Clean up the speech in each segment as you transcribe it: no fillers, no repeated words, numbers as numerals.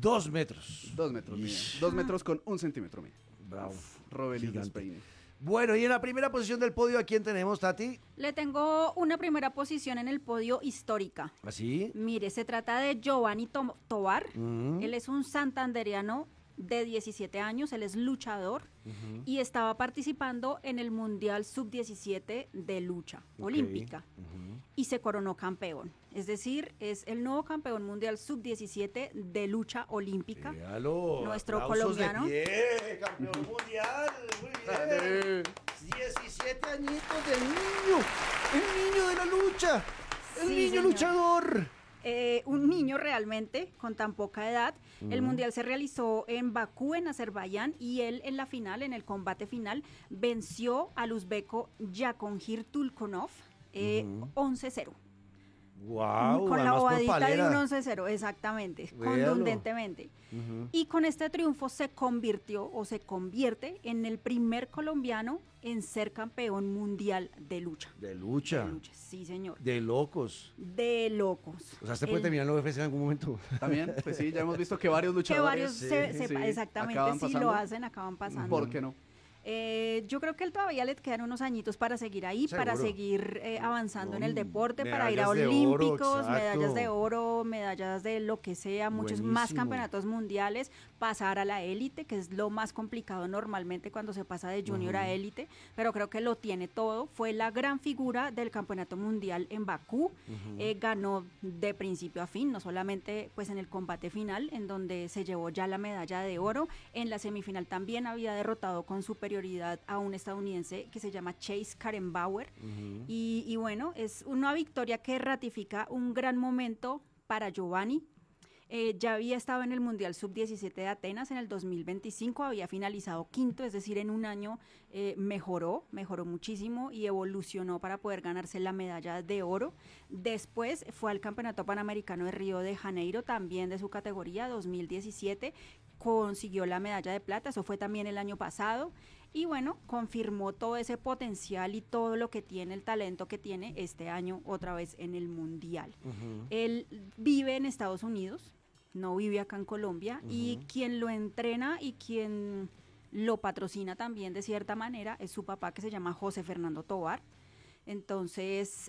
2 metros. 2 metros, mide. 2 metros con 1 centímetro, mide. Bravo. Robelis de Gigante. Spain. Bueno, y en la primera posición del podio, ¿a quién tenemos, Tati? Le tengo una primera posición en el podio histórica. ¿Así? Mire, se trata de Giovanni Tovar. Él es un santandereano de 17 años, él es luchador y estaba participando en el Mundial Sub-17 de lucha olímpica y se coronó campeón. Es decir, es el nuevo campeón mundial Sub-17 de lucha olímpica. Véalo, Nuestro aplausos colombiano. de pie, campeón mundial, muy bien. 17 añitos del niño, el niño de la lucha, el Sí, niño señor. luchador. Un niño realmente con tan poca edad. El mundial se realizó en Bakú, en Azerbaiyán, y él en la final, en el combate final, venció al uzbeco Jahongir Tulkonov 11-0. Wow, Con la además por bobadita de palera. un 11-0, exactamente, Véalo. contundentemente. Y con este triunfo se convierte en el primer colombiano en ser campeón mundial de lucha. De lucha, De lucha, sí, señor. de locos. De locos. O sea, ¿se puede terminar en la UFC en algún momento? También, pues sí, ya hemos visto que varios Que luchadores. varios sí, exactamente, acaban si pasando. lo hacen, acaban pasando. ¿Por qué no? Yo creo que él todavía le quedan unos añitos para seguir ahí, para Seguro. seguir avanzando en No, el deporte, para ir a medallas de oro, olímpicos, exacto. medallas de oro, medallas de lo que sea, muchos más Buenísimo. campeonatos mundiales, pasar a la élite, que es lo más complicado normalmente cuando se pasa de junior a élite, pero creo que lo tiene todo. Fue la gran figura del campeonato mundial en Bakú, ganó de principio a fin, no solamente pues en el combate final, en donde se llevó ya la medalla de oro, en la semifinal también había derrotado con superioridad a un estadounidense que se llama Chase Karenbauer, y bueno, es una victoria que ratifica un gran momento para Giovanni. Ya había estado en el Mundial Sub-17 de Atenas en el 2025, había finalizado quinto, es decir, en un año mejoró muchísimo y evolucionó para poder ganarse la medalla de oro. Después fue al Campeonato Panamericano de Río de Janeiro, también de su categoría, 2017, consiguió la medalla de plata, eso fue también el año pasado, y bueno, confirmó todo ese potencial y todo lo que tiene, el talento que tiene este año otra vez en el Mundial. Él vive en Estados Unidos, no vive acá en Colombia, y quien lo entrena y quien lo patrocina también de cierta manera es su papá, que se llama José Fernando Tovar. Entonces,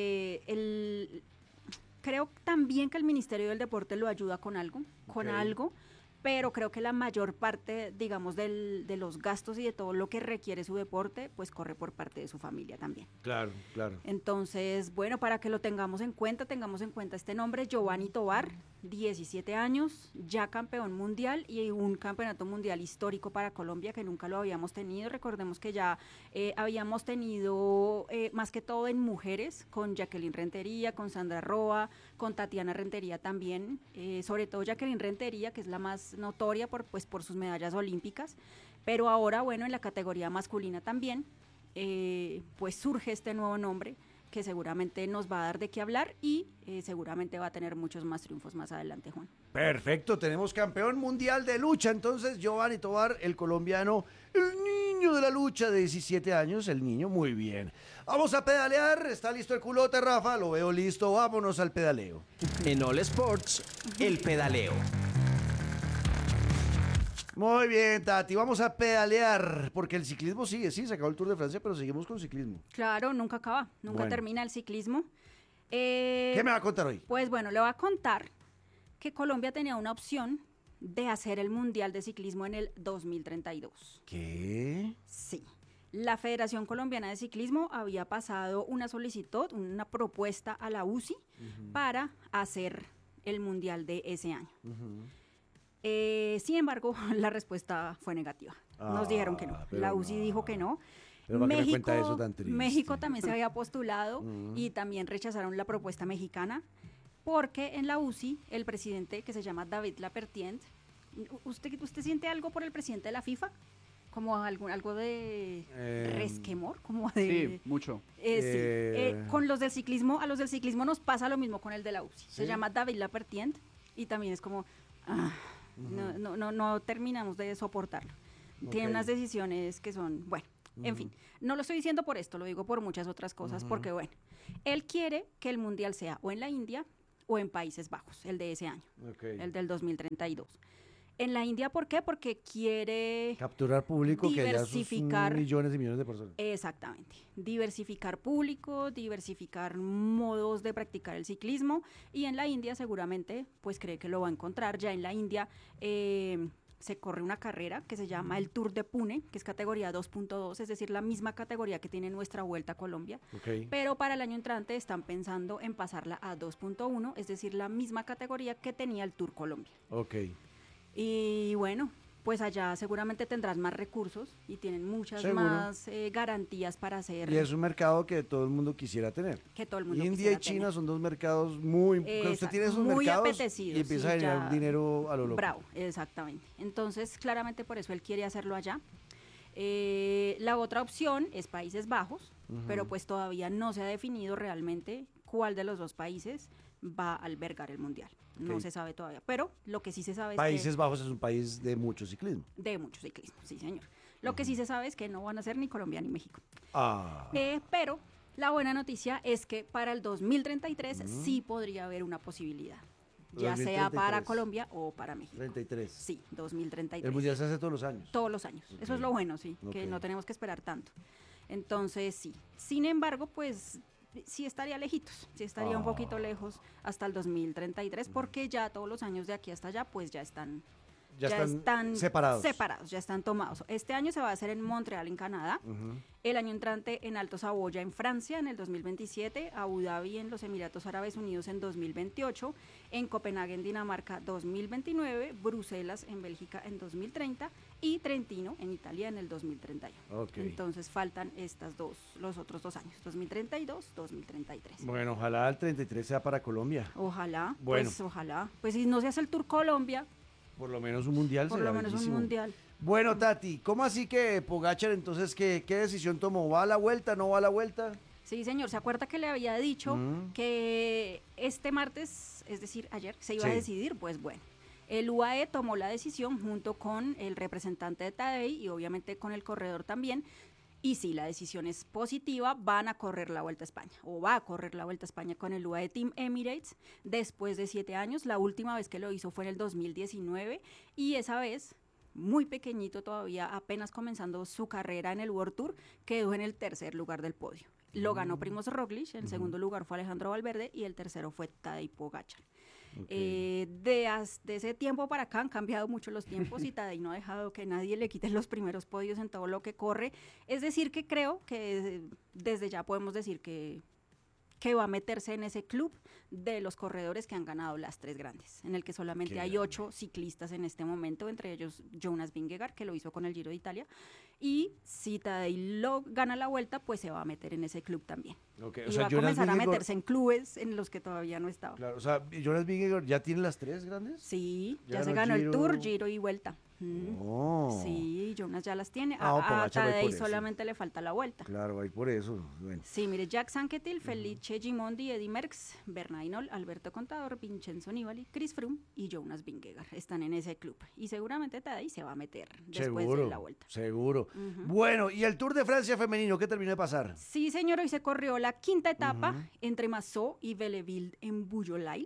creo también que el Ministerio del Deporte lo ayuda con algo, pero creo que la mayor parte, digamos, de los gastos y de todo lo que requiere su deporte, pues corre por parte de su familia también. Claro, claro. Entonces, bueno, para que lo tengamos en cuenta este nombre, Giovanni Tovar, 17 años, ya campeón mundial y un campeonato mundial histórico para Colombia que nunca lo habíamos tenido. Recordemos que ya habíamos tenido más que todo en mujeres, con Jacqueline Rentería, con Sandra Roa, con Tatiana Rentería también, sobre todo Jacqueline Rentería, que es la más notoria por sus medallas olímpicas, pero ahora, bueno, en la categoría masculina también, pues surge este nuevo nombre que seguramente nos va a dar de qué hablar y seguramente va a tener muchos más triunfos más adelante, Juan. Perfecto, tenemos campeón mundial de lucha, entonces Giovanni Tovar, el colombiano, el niño de la lucha de 17 años, el niño, muy bien. Vamos a pedalear, ¿está listo el culote, Rafa? Lo veo listo, vámonos al pedaleo. En All Sports, el pedaleo. Muy bien, Tati, vamos a pedalear, porque el ciclismo sigue, sí, se acabó el Tour de Francia, pero seguimos con ciclismo. Claro, nunca acaba, nunca Bueno. termina el ciclismo. ¿Qué me va a contar hoy? Pues bueno, le voy a contar que Colombia tenía una opción de hacer el Mundial de Ciclismo en el 2032. ¿Qué? Sí. La Federación Colombiana de Ciclismo había pasado una solicitud, una propuesta a la UCI para hacer el Mundial de ese año. Sin embargo, la respuesta fue negativa. Nos dijeron que no. pero La UCI no. dijo que no. Pero ¿para qué me cuenta eso tan triste? México también se había postulado y también rechazaron la propuesta mexicana porque en la UCI el presidente, que se llama David Lapertient, ¿usted siente algo por el presidente de la FIFA? Como algo de resquemor, como de... Sí, mucho. Con los del ciclismo, a los del ciclismo nos pasa lo mismo con el de la UCI. Se llama David Lapertient y también es como... no terminamos de soportarlo. Tiene unas decisiones que son, bueno, en fin, no lo estoy diciendo por esto, lo digo por muchas otras cosas, porque bueno, él quiere que el Mundial sea o en la India o en Países Bajos, el de ese año, Ok. el del 2032. En la India, ¿por qué? Porque quiere Capturar público que ya sus diversificar. millones y millones de personas. Exactamente. Diversificar público, diversificar modos de practicar el ciclismo, y en la India seguramente pues cree que lo va a encontrar. Ya en la India se corre una carrera que se llama el Tour de Pune, que es categoría 2.2, es decir, la misma categoría que tiene nuestra Vuelta a Colombia, Ok. pero para el año entrante están pensando en pasarla a 2.1, es decir, la misma categoría que tenía el Tour Colombia. Ok. Y bueno, pues allá seguramente tendrás más recursos y tienen muchas Seguro. más garantías para hacer Y es un mercado que todo el mundo quisiera tener. que todo el mundo India quisiera y China tener. son dos mercados muy... que usted Exacto, tiene esos muy mercados apetecidos, y empieza sí, a generar ya. dinero a lo loco. Bravo, exactamente. Entonces, claramente por eso él quiere hacerlo allá. La otra opción es Países Bajos, pero pues todavía no se ha definido realmente cuál de los dos países va a albergar el Mundial. No Ok. se sabe todavía, pero lo que sí se sabe Países Bajos es un país de mucho ciclismo. es que de mucho ciclismo, sí señor. Lo que sí se sabe es que no van a ser ni Colombia ni México. Ah, Pero la buena noticia es que para el 2033 sí podría haber una posibilidad, ya sea para 2033. Colombia o para México. 33. Sí, 2033. El mundial se hace todos los años. Todos los años. Eso es lo bueno, sí, que Ok. no tenemos que esperar tanto. Entonces, sí. Sin embargo, pues sí estaría lejitos, sí estaría un poquito lejos hasta el 2033, porque ya todos los años de aquí hasta allá, pues ya están separados. ya están tomados. Este año se va a hacer en Montreal, en Canadá. El año entrante en Alto Saboya, en Francia, en el 2027. Abu Dhabi, en los Emiratos Árabes Unidos, en 2028. En Copenhague, en Dinamarca, 2029. Bruselas, en Bélgica, en 2030. Y Trentino, en Italia, en el 2031. Ok. Entonces faltan los otros 2 años, 2032, 2033. Bueno, ojalá el 33 sea para Colombia. Ojalá, Bueno. pues ojalá. Pues si no se hace el Tour Colombia, Por lo menos un mundial por será lo menos un bellísimo. mundial. Bueno, Tati, ¿cómo así que Pogacar entonces qué decisión tomó? ¿Va a la vuelta, no va a la vuelta? Sí, señor, ¿se acuerda que le había dicho que este martes, es decir, ayer, se iba a Sí. decidir? Pues bueno, el UAE tomó la decisión junto con el representante de Tadej y obviamente con el corredor también. Y sí, la decisión es positiva, van a correr la Vuelta a España, o va a correr la Vuelta a España con el UAE Team Emirates después de 7 años. La última vez que lo hizo fue en el 2019 y esa vez, muy pequeñito todavía, apenas comenzando su carrera en el World Tour, quedó en el tercer lugar del podio. Lo ganó Primož Roglič, el segundo lugar fue Alejandro Valverde y el tercero fue Tadej Pogačar. De ese tiempo para acá han cambiado mucho los tiempos y Tadej no ha dejado que nadie le quite los primeros podios en todo lo que corre. Es decir, que creo que desde ya podemos decir que va a meterse en ese club de los corredores que han ganado las 3 grandes, en el que solamente Qué hay grande. 8 ciclistas en este momento, entre ellos Jonas Vingegaard, que lo hizo con el Giro de Italia, y si Tadej lo gana la Vuelta, pues se va a meter en ese club también. Okay, Y va a comenzar a meterse en clubes en los que todavía no estaba. Claro, o sea, Jonas Vingegaard ya tiene las 3 grandes. Sí, Ya ya se ganó ganó Giro. el Tour, Giro y Vuelta. Oh. Sí, Jonas ya las tiene. Ah, A Pogačar va por Tadej eso. solamente le falta la Vuelta. Claro, ahí por eso. Bueno. Sí, mire, Jack Sanquetil, Felice Gimondi, Eddy Merckx, Bernard Hinault, Alberto Contador, Vincenzo Nibali, Chris Froome y Jonas Vingegaard están en ese club. Y seguramente Tadej se va a meter después Seguro, de la Vuelta. seguro. Bueno, y el Tour de Francia femenino, ¿qué terminó de pasar? Sí, señor, hoy se corrió la 5ª etapa entre Massot y Belleville en Boulogne.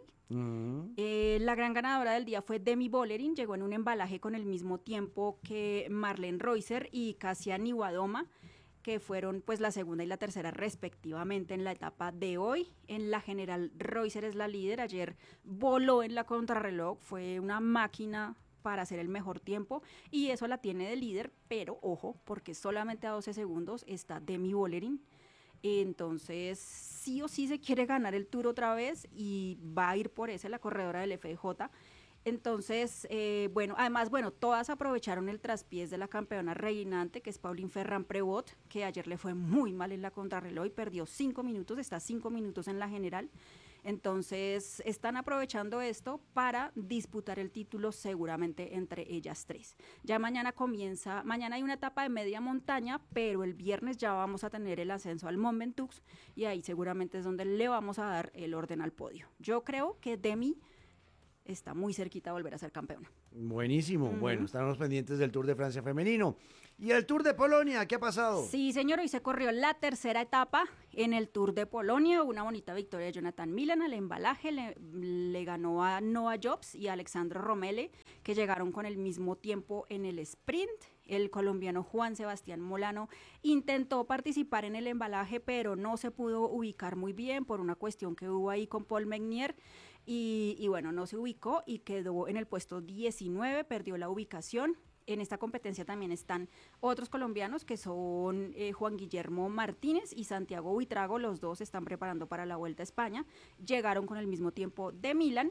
La gran ganadora del día fue Demi Vollering, llegó en un embalaje con el mismo tiempo que Marlene Reusser y Kasia Niwadoma, que fueron pues la segunda y la tercera respectivamente en la etapa de hoy. En la general, Reusser es la líder, ayer voló en la contrarreloj, fue una máquina para hacer el mejor tiempo y eso la tiene de líder, pero ojo, porque solamente a 12 segundos está Demi Vollering. Entonces, sí o sí se quiere ganar el Tour otra vez y va a ir por ese la corredora del FDJ. Entonces, además, todas aprovecharon el traspiés de la campeona reinante, que es Pauline Ferrand-Prévot, que ayer le fue muy mal en la contrarreloj y perdió 5 minutos, está 5 minutos en la general. Entonces, están aprovechando esto para disputar el título seguramente entre ellas 3. Ya mañana hay una etapa de media montaña, pero el viernes ya vamos a tener el ascenso al Mont Ventoux y ahí seguramente es donde le vamos a dar el orden al podio. Yo creo que Demi está muy cerquita de volver a ser campeona. Buenísimo. Bueno, estamos pendientes del Tour de Francia femenino. ¿Y el Tour de Polonia? ¿Qué ha pasado? Sí, señor, hoy se corrió la tercera etapa en el Tour de Polonia, una bonita victoria de Jonathan Milan al embalaje, le ganó a Noah Jobs y a Alexandro Romele, que llegaron con el mismo tiempo en el sprint. El colombiano Juan Sebastián Molano intentó participar en el embalaje, pero no se pudo ubicar muy bien por una cuestión que hubo ahí con Paul Menier. Y bueno, no se ubicó y quedó en el puesto 19, perdió la ubicación. En esta competencia también están otros colombianos que son Juan Guillermo Martínez y Santiago Buitrago, los dos se están preparando para la Vuelta a España, llegaron con el mismo tiempo de Milán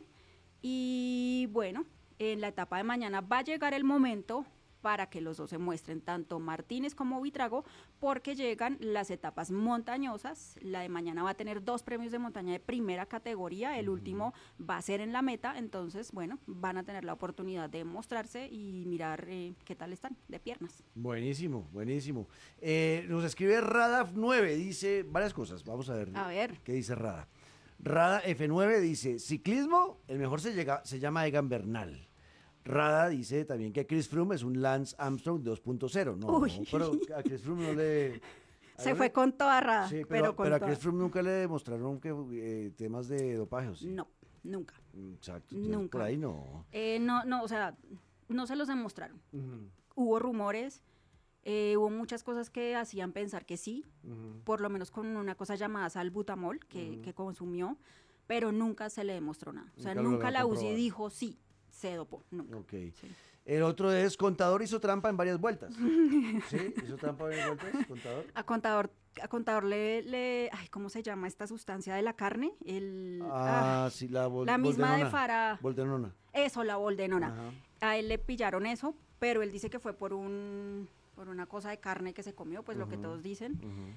y bueno, en la etapa de mañana va a llegar el momento para que los dos se muestren, tanto Martínez como Buitrago, porque llegan las etapas montañosas. La de mañana va a tener 2 premios de montaña de primera categoría, el último va a ser en la meta, entonces, bueno, van a tener la oportunidad de mostrarse y mirar qué tal están de piernas. Buenísimo, buenísimo. Nos escribe Radaf9, dice varias cosas, vamos a ver. A ver. ¿Qué dice Rada? Rada F9 dice, ciclismo, el mejor se llama Egan Bernal. Rada dice también que Chris Froome es un Lance Armstrong 2.0. No, Uy. pero a Chris Froome no le... Se fue con toda Rada, Sí, pero con a toda. Chris Froome nunca le demostraron que temas de dopaje, ¿o sí? No, nunca. Exacto, entonces Nunca. por ahí no. No, o sea, no se los demostraron. Hubo rumores, hubo muchas cosas que hacían pensar que sí, por lo menos con una cosa llamada salbutamol que consumió, pero nunca se le demostró nada. O sea, Nunca lo nunca la lograron UCI comprobar. dijo sí, se dopó, nunca. Ok. Sí. El otro es Contador hizo trampa en varias vueltas. ¿Sí? ¿Hizo trampa en varias vueltas, Contador? A Contador ay, ¿cómo se llama esta sustancia de la carne? Sí, la la misma de Voldenona. Farah. Voldenona. Eso, la boldenona. Ajá. A él le pillaron eso, pero él dice que fue por una cosa de carne que se comió, pues lo que todos dicen.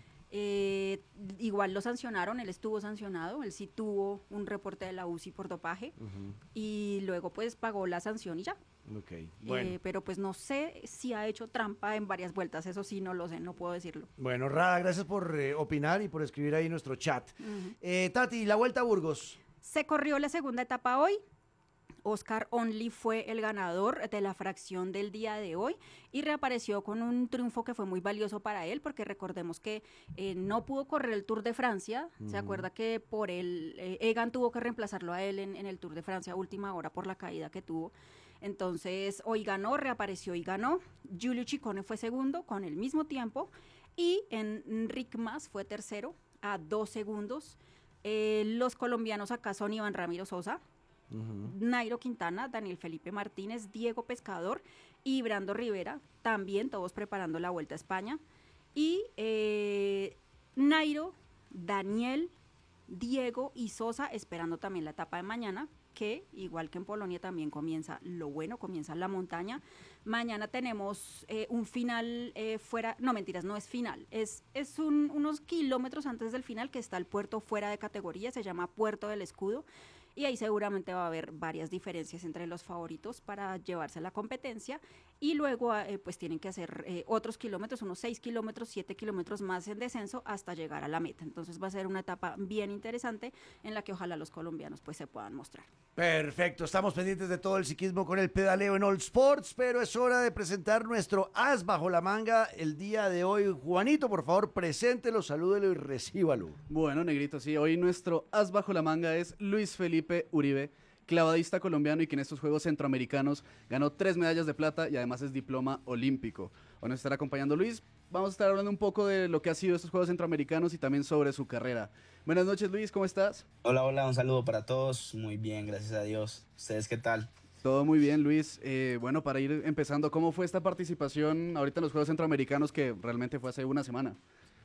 Igual lo sancionaron, él estuvo sancionado, él sí tuvo un reporte de la UCI por dopaje y luego pues pagó la sanción y ya. Ok, bueno. Pero pues no sé si ha hecho trampa en varias vueltas, eso sí no lo sé, no puedo decirlo. Bueno, Rada, gracias por opinar y por escribir ahí en nuestro chat. Tati, la Vuelta a Burgos. Se corrió la segunda etapa hoy. Oscar Only fue el ganador de la fracción del día de hoy y reapareció con un triunfo que fue muy valioso para él, porque recordemos que no pudo correr el Tour de Francia. Se acuerda que por él, Egan tuvo que reemplazarlo a él en el Tour de Francia a última hora por la caída que tuvo. Entonces hoy ganó, reapareció y ganó. Giulio Ciccone fue segundo con el mismo tiempo y Enric Mas fue tercero a 2 segundos. Los colombianos acá son Iván Ramiro Sosa, Nairo Quintana, Daniel Felipe Martínez, Diego Pescador y Brando Rivera, también todos preparando la Vuelta a España. Y Nairo, Daniel, Diego y Sosa esperando también la etapa de mañana, que igual que en Polonia también comienza lo bueno, comienza la montaña. Mañana tenemos un final fuera, no mentiras, no es final, es unos kilómetros antes del final que está el puerto fuera de categoría, se llama Puerto del Escudo. Y ahí seguramente va a haber varias diferencias entre los favoritos para llevarse la competencia. Y luego pues tienen que hacer otros kilómetros, unos 6 kilómetros, 7 kilómetros más en descenso hasta llegar a la meta. Entonces va a ser una etapa bien interesante en la que ojalá los colombianos pues se puedan mostrar. Perfecto, estamos pendientes de todo el ciclismo con el pedaleo en All Sports, pero es hora de presentar nuestro as bajo la manga el día de hoy. Juanito, por favor, preséntelo, salúdelo y recíbalo. Bueno, Negrito, sí, hoy nuestro as bajo la manga es Luis Felipe Uribe, clavadista colombiano y que en estos Juegos Centroamericanos ganó 3 medallas de plata y además es diploma olímpico. Hoy nos estará acompañando Luis. Vamos a estar hablando un poco de lo que ha sido estos Juegos Centroamericanos y también sobre su carrera. Buenas noches, Luis, ¿cómo estás? Hola, hola, un saludo para todos. Muy bien, gracias a Dios. ¿Ustedes qué tal? Todo muy bien, Luis. Bueno, para ir empezando, ¿cómo fue esta participación ahorita en los Juegos Centroamericanos que realmente fue hace una semana?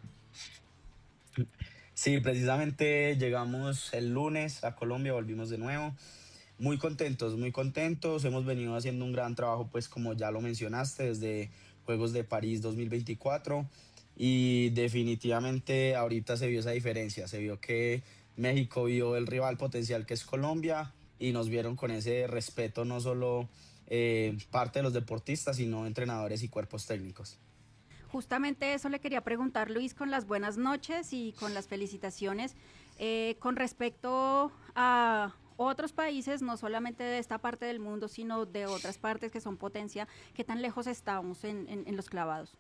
Sí, precisamente llegamos el lunes a Colombia, volvimos de nuevo. Muy contentos, muy contentos. Hemos venido haciendo un gran trabajo, pues como ya lo mencionaste, desde Juegos de París 2024. Y definitivamente ahorita se vio esa diferencia. Se vio que México vio el rival potencial que es Colombia y nos vieron con ese respeto, no solo parte de los deportistas, sino entrenadores y cuerpos técnicos. Justamente eso le quería preguntar, Luis, con las buenas noches y con las felicitaciones. Con respecto a otros países, no solamente de esta parte del mundo, sino de otras partes que son potencia, ¿qué tan lejos estamos en los clavados?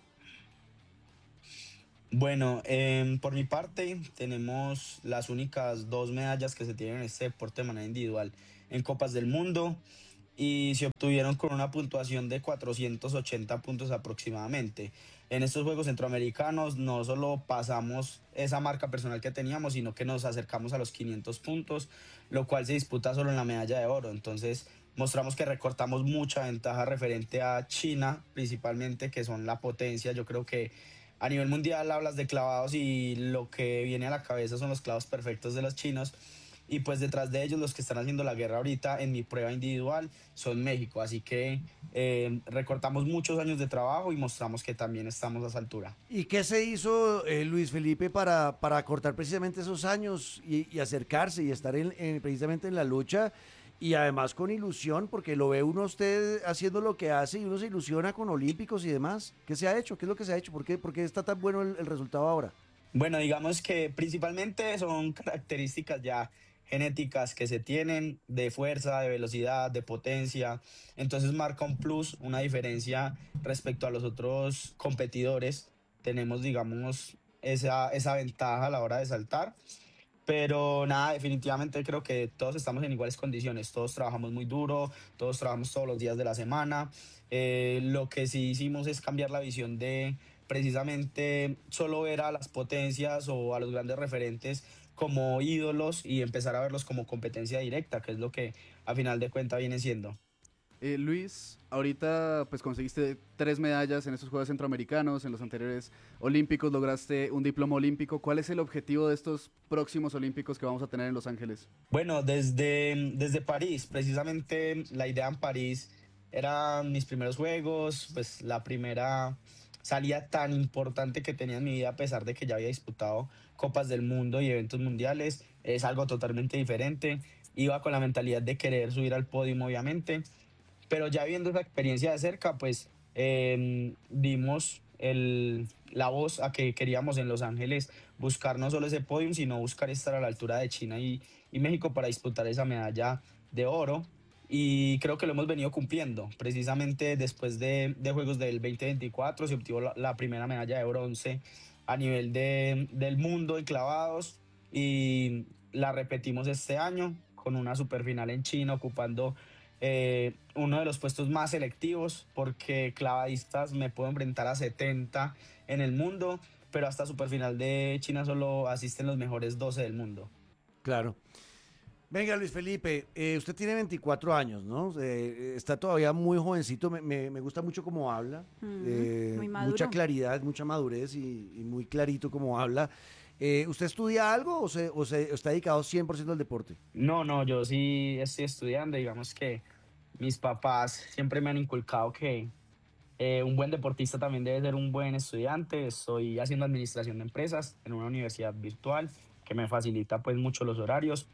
Bueno, por mi parte tenemos las únicas 2 medallas que se tienen en este deporte de manera individual en Copas del Mundo y se obtuvieron con una puntuación de 480 puntos aproximadamente. En estos Juegos Centroamericanos no solo pasamos esa marca personal que teníamos, sino que nos acercamos a los 500 puntos, lo cual se disputa solo en la medalla de oro. Entonces mostramos que recortamos mucha ventaja referente a China, principalmente, que son la potencia. Yo creo que a nivel mundial hablas de clavados y lo que viene a la cabeza son los clavos perfectos de los chinos. Y pues detrás de ellos los que están haciendo la guerra ahorita en mi prueba individual son México. Así que recortamos muchos años de trabajo y mostramos que también estamos a esa altura. ¿Y qué se hizo, Luis Felipe, para cortar precisamente esos años y acercarse y estar precisamente en la lucha? Y además con ilusión, porque lo ve uno a usted haciendo lo que hace y uno se ilusiona con olímpicos y demás. ¿Qué se ha hecho? ¿Qué es lo que se ha hecho? ¿Por qué está tan bueno el resultado ahora? Bueno, digamos que principalmente son características ya genéticas que se tienen de fuerza, de velocidad, de potencia. Entonces marca un plus, una diferencia respecto a los otros competidores. Tenemos, digamos, esa ventaja a la hora de saltar. Pero nada, definitivamente creo que todos estamos en iguales condiciones, todos trabajamos muy duro, todos trabajamos todos los días de la semana. Lo que sí hicimos es cambiar la visión de precisamente solo ver a las potencias o a los grandes referentes como ídolos y empezar a verlos como competencia directa, que es lo que a final de cuentas viene siendo. Luis, ahorita pues conseguiste 3 medallas en esos Juegos Centroamericanos, en los anteriores Olímpicos lograste un diploma olímpico. ¿Cuál es el objetivo de estos próximos Olímpicos que vamos a tener en Los Ángeles? Bueno, desde París, precisamente la idea en París eran mis primeros juegos, pues la primera salida tan importante que tenía en mi vida, a pesar de que ya había disputado Copas del Mundo y eventos mundiales, es algo totalmente diferente. Iba con la mentalidad de querer subir al podio, obviamente, pero ya viendo esa experiencia de cerca, pues dimos la voz a que queríamos en Los Ángeles buscar no solo ese podium, sino buscar estar a la altura de China y México para disputar esa medalla de oro. Y creo que lo hemos venido cumpliendo. Precisamente después de Juegos del 2024 se obtuvo la primera medalla de bronce a nivel del mundo en clavados y la repetimos este año con una superfinal en China ocupando uno de los puestos más selectivos porque clavadistas me puedo enfrentar a 70 en el mundo, pero hasta superfinal de China solo asisten los mejores 12 del mundo. Claro. Venga, Luis Felipe, usted tiene 24 años, ¿no? Está todavía muy jovencito, me gusta mucho cómo habla, Muy maduro. mucha claridad, mucha madurez y muy clarito cómo habla. ¿Usted estudia algo o está dedicado 100% al deporte? No, yo sí estoy estudiando, digamos que mis papás siempre me han inculcado que un buen deportista también debe ser un buen estudiante. Estoy haciendo administración de empresas en una universidad virtual que me facilita pues mucho los horarios.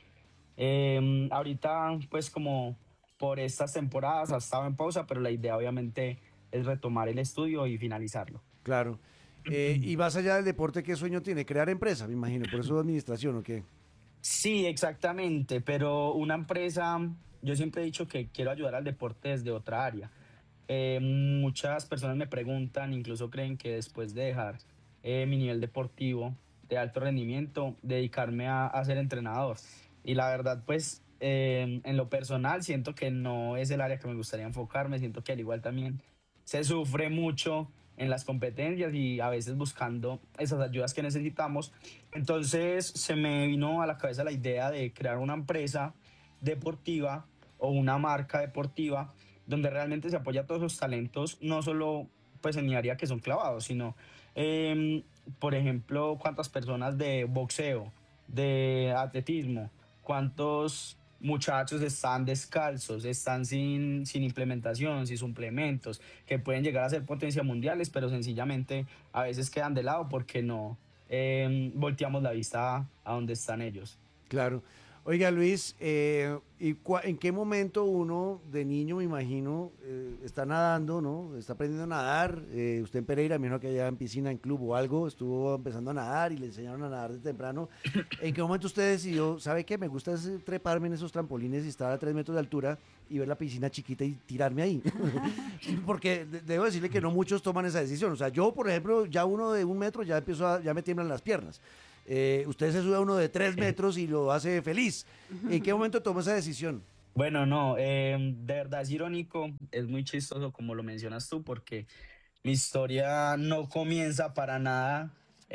Ahorita pues como por estas temporadas ha estado en pausa, pero la idea obviamente es retomar el estudio y finalizarlo. Claro. Y más allá del deporte, ¿qué sueño tiene? Crear empresa, me imagino, por eso administración, ¿o qué? Sí, exactamente, pero una empresa, yo siempre he dicho que quiero ayudar al deporte desde otra área. Muchas personas me preguntan, incluso creen que después de dejar mi nivel deportivo de alto rendimiento, dedicarme a ser entrenador. Y la verdad, pues, en lo personal, siento que no es el área que me gustaría enfocarme, siento que al igual también se sufre mucho en las competencias y a veces buscando esas ayudas que necesitamos. Entonces se me vino a la cabeza la idea de crear una empresa deportiva o una marca deportiva donde realmente se apoya a todos esos talentos, no solo pues en mi área que son clavados, sino por ejemplo cuántas personas de boxeo, de atletismo, cuántos muchachos están descalzos, están sin implementación, sin suplementos, que pueden llegar a ser potencia mundiales, pero sencillamente a veces quedan de lado porque no volteamos la vista a donde están ellos. Claro. Oiga, Luis, ¿en qué momento uno de niño, me imagino, está nadando, ¿no? Está aprendiendo a nadar. Usted en Pereira, me imagino que allá en piscina, en club o algo, estuvo empezando a nadar y le enseñaron a nadar de temprano. ¿En qué momento usted decidió, sabe qué? Me gusta es treparme en esos trampolines y estar a 3 metros de altura y ver la piscina chiquita y tirarme ahí? Porque debo decirle que no muchos toman esa decisión. O sea, yo, por ejemplo, ya uno de 1 metro ya me tiemblan las piernas. Usted se sube a uno de 3 metros y lo hace feliz. ¿En qué momento tomó esa decisión? Bueno, no, de verdad es irónico, es muy chistoso como lo mencionas tú, porque mi historia no comienza para nada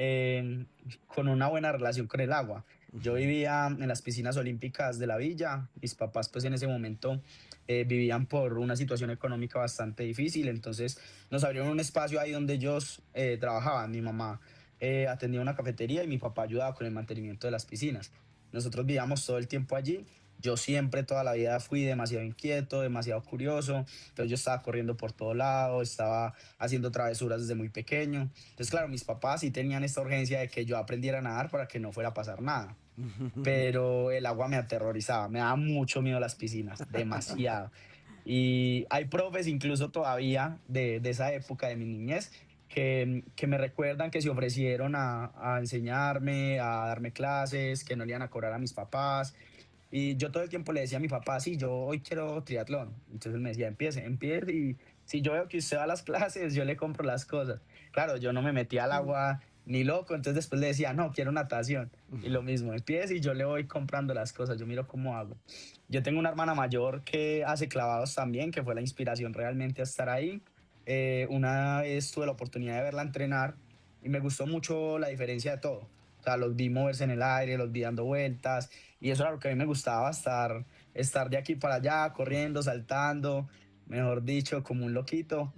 con una buena relación con el agua. Yo vivía en las piscinas olímpicas de la villa, mis papás pues en ese momento vivían por una situación económica bastante difícil, entonces nos abrieron un espacio ahí donde ellos trabajaban. Mi mamá atendía una cafetería y mi papá ayudaba con el mantenimiento de las piscinas. Nosotros vivíamos todo el tiempo allí. Yo siempre, toda la vida fui demasiado inquieto, demasiado curioso. Entonces yo estaba corriendo por todo lado, estaba haciendo travesuras desde muy pequeño. Entonces, claro, mis papás sí tenían esta urgencia de que yo aprendiera a nadar para que no fuera a pasar nada. Pero el agua me aterrorizaba, me daba mucho miedo las piscinas, demasiado. Y hay profes incluso todavía de esa época de mi niñez que me recuerdan que se ofrecieron a enseñarme, a darme clases, que no le iban a cobrar a mis papás. Y yo todo el tiempo le decía a mi papá, sí, yo hoy quiero triatlón. Entonces él me decía, empiece y si yo veo que usted va a las clases, yo le compro las cosas. Claro, yo no me metía al agua ni loco, entonces después le decía, no, quiero natación. Y lo mismo, empiece y yo le voy comprando las cosas, yo miro cómo hago. Yo tengo una hermana mayor que hace clavados también, que fue la inspiración realmente a estar ahí. Una vez tuve la oportunidad de verla entrenar y me gustó mucho la diferencia de todo. O sea, los vi moverse en el aire, los vi dando vueltas y eso era lo que a mí me gustaba, estar de aquí para allá, corriendo, saltando, mejor dicho, como un loquito.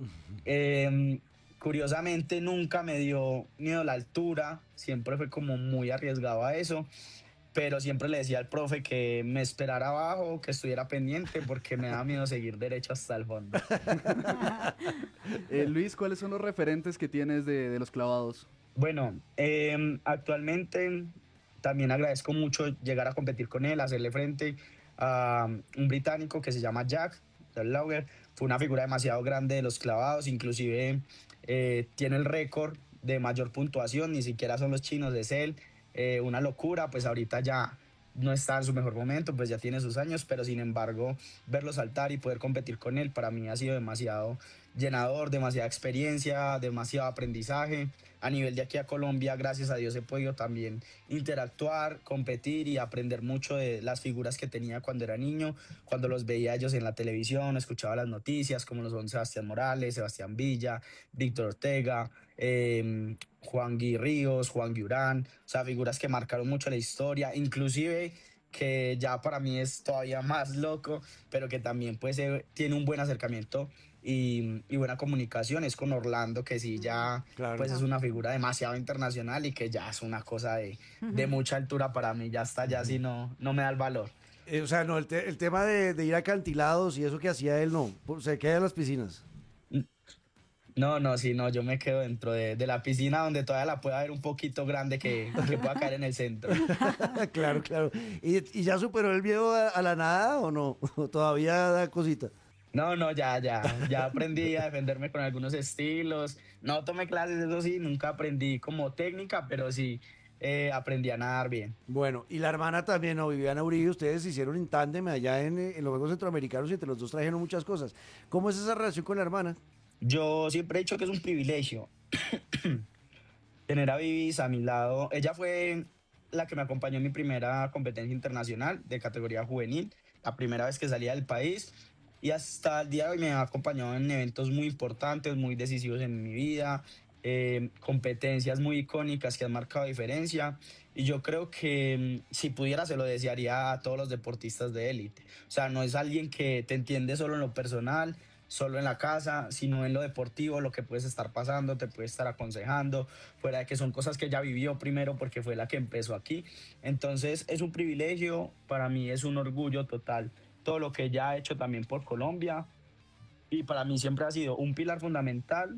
Curiosamente nunca me dio miedo la altura, siempre fue como muy arriesgado a eso, pero siempre le decía al profe que me esperara abajo, que estuviera pendiente porque me daba miedo seguir derecho hasta el fondo. Luis, ¿cuáles son los referentes que tienes de los clavados? Bueno, actualmente también agradezco mucho llegar a competir con él, hacerle frente a un británico que se llama Jack Lauger. Fue una figura demasiado grande de los clavados, inclusive tiene el récord de mayor puntuación, ni siquiera son los chinos, es él. Una locura, pues ahorita ya no está en su mejor momento, pues ya tiene sus años, pero sin embargo verlo saltar y poder competir con él para mí ha sido demasiado llenador, demasiada experiencia, demasiado aprendizaje. A nivel de aquí a Colombia, gracias a Dios he podido también interactuar, competir y aprender mucho de las figuras que tenía cuando era niño, cuando los veía a ellos en la televisión, escuchaba las noticias, como lo son Sebastián Morales, Sebastián Villa, Víctor Ortega, Juan Gui Ríos, Juan Guiurán, o sea, figuras que marcaron mucho la historia, inclusive que ya para mí es todavía más loco, pero que también pues tiene un buen acercamiento y buena comunicación, es con Orlando, que sí ya Claro. pues es una figura demasiado internacional y que ya es una cosa de mucha altura para mí, ya está, ya sí no me da el valor. O sea, no, el tema de ir a acantilados y eso que hacía él, no. Se queda en las piscinas. No, sí, no, yo me quedo dentro de la piscina donde todavía la pueda ver un poquito grande que pueda caer en el centro. Claro, claro. ¿Y ya superó el miedo a la nada o no? ¿O todavía da cosita? No, ya aprendí a defenderme con algunos estilos. No tomé clases, eso sí, nunca aprendí como técnica, pero sí aprendí a nadar bien. Bueno, y la hermana también, ¿no? Viviana Uribe, ustedes hicieron en tándem allá en los Juegos Centroamericanos y entre los dos trajeron muchas cosas. ¿Cómo es esa relación con la hermana? Yo siempre he dicho que es un privilegio tener a Vivis a mi lado. Ella fue la que me acompañó en mi primera competencia internacional de categoría juvenil, la primera vez que salía del país. Y hasta el día de hoy me ha acompañado en eventos muy importantes, muy decisivos en mi vida, competencias muy icónicas que han marcado diferencia. Y yo creo que si pudiera se lo desearía a todos los deportistas de élite. O sea, no es alguien que te entiende solo en lo personal, solo en la casa, sino en lo deportivo, lo que puedes estar pasando, te puede estar aconsejando, fuera de que son cosas que ella vivió primero porque fue la que empezó aquí. Entonces es un privilegio, para mí es un orgullo total todo lo que ella ha hecho también por Colombia y para mí siempre ha sido un pilar fundamental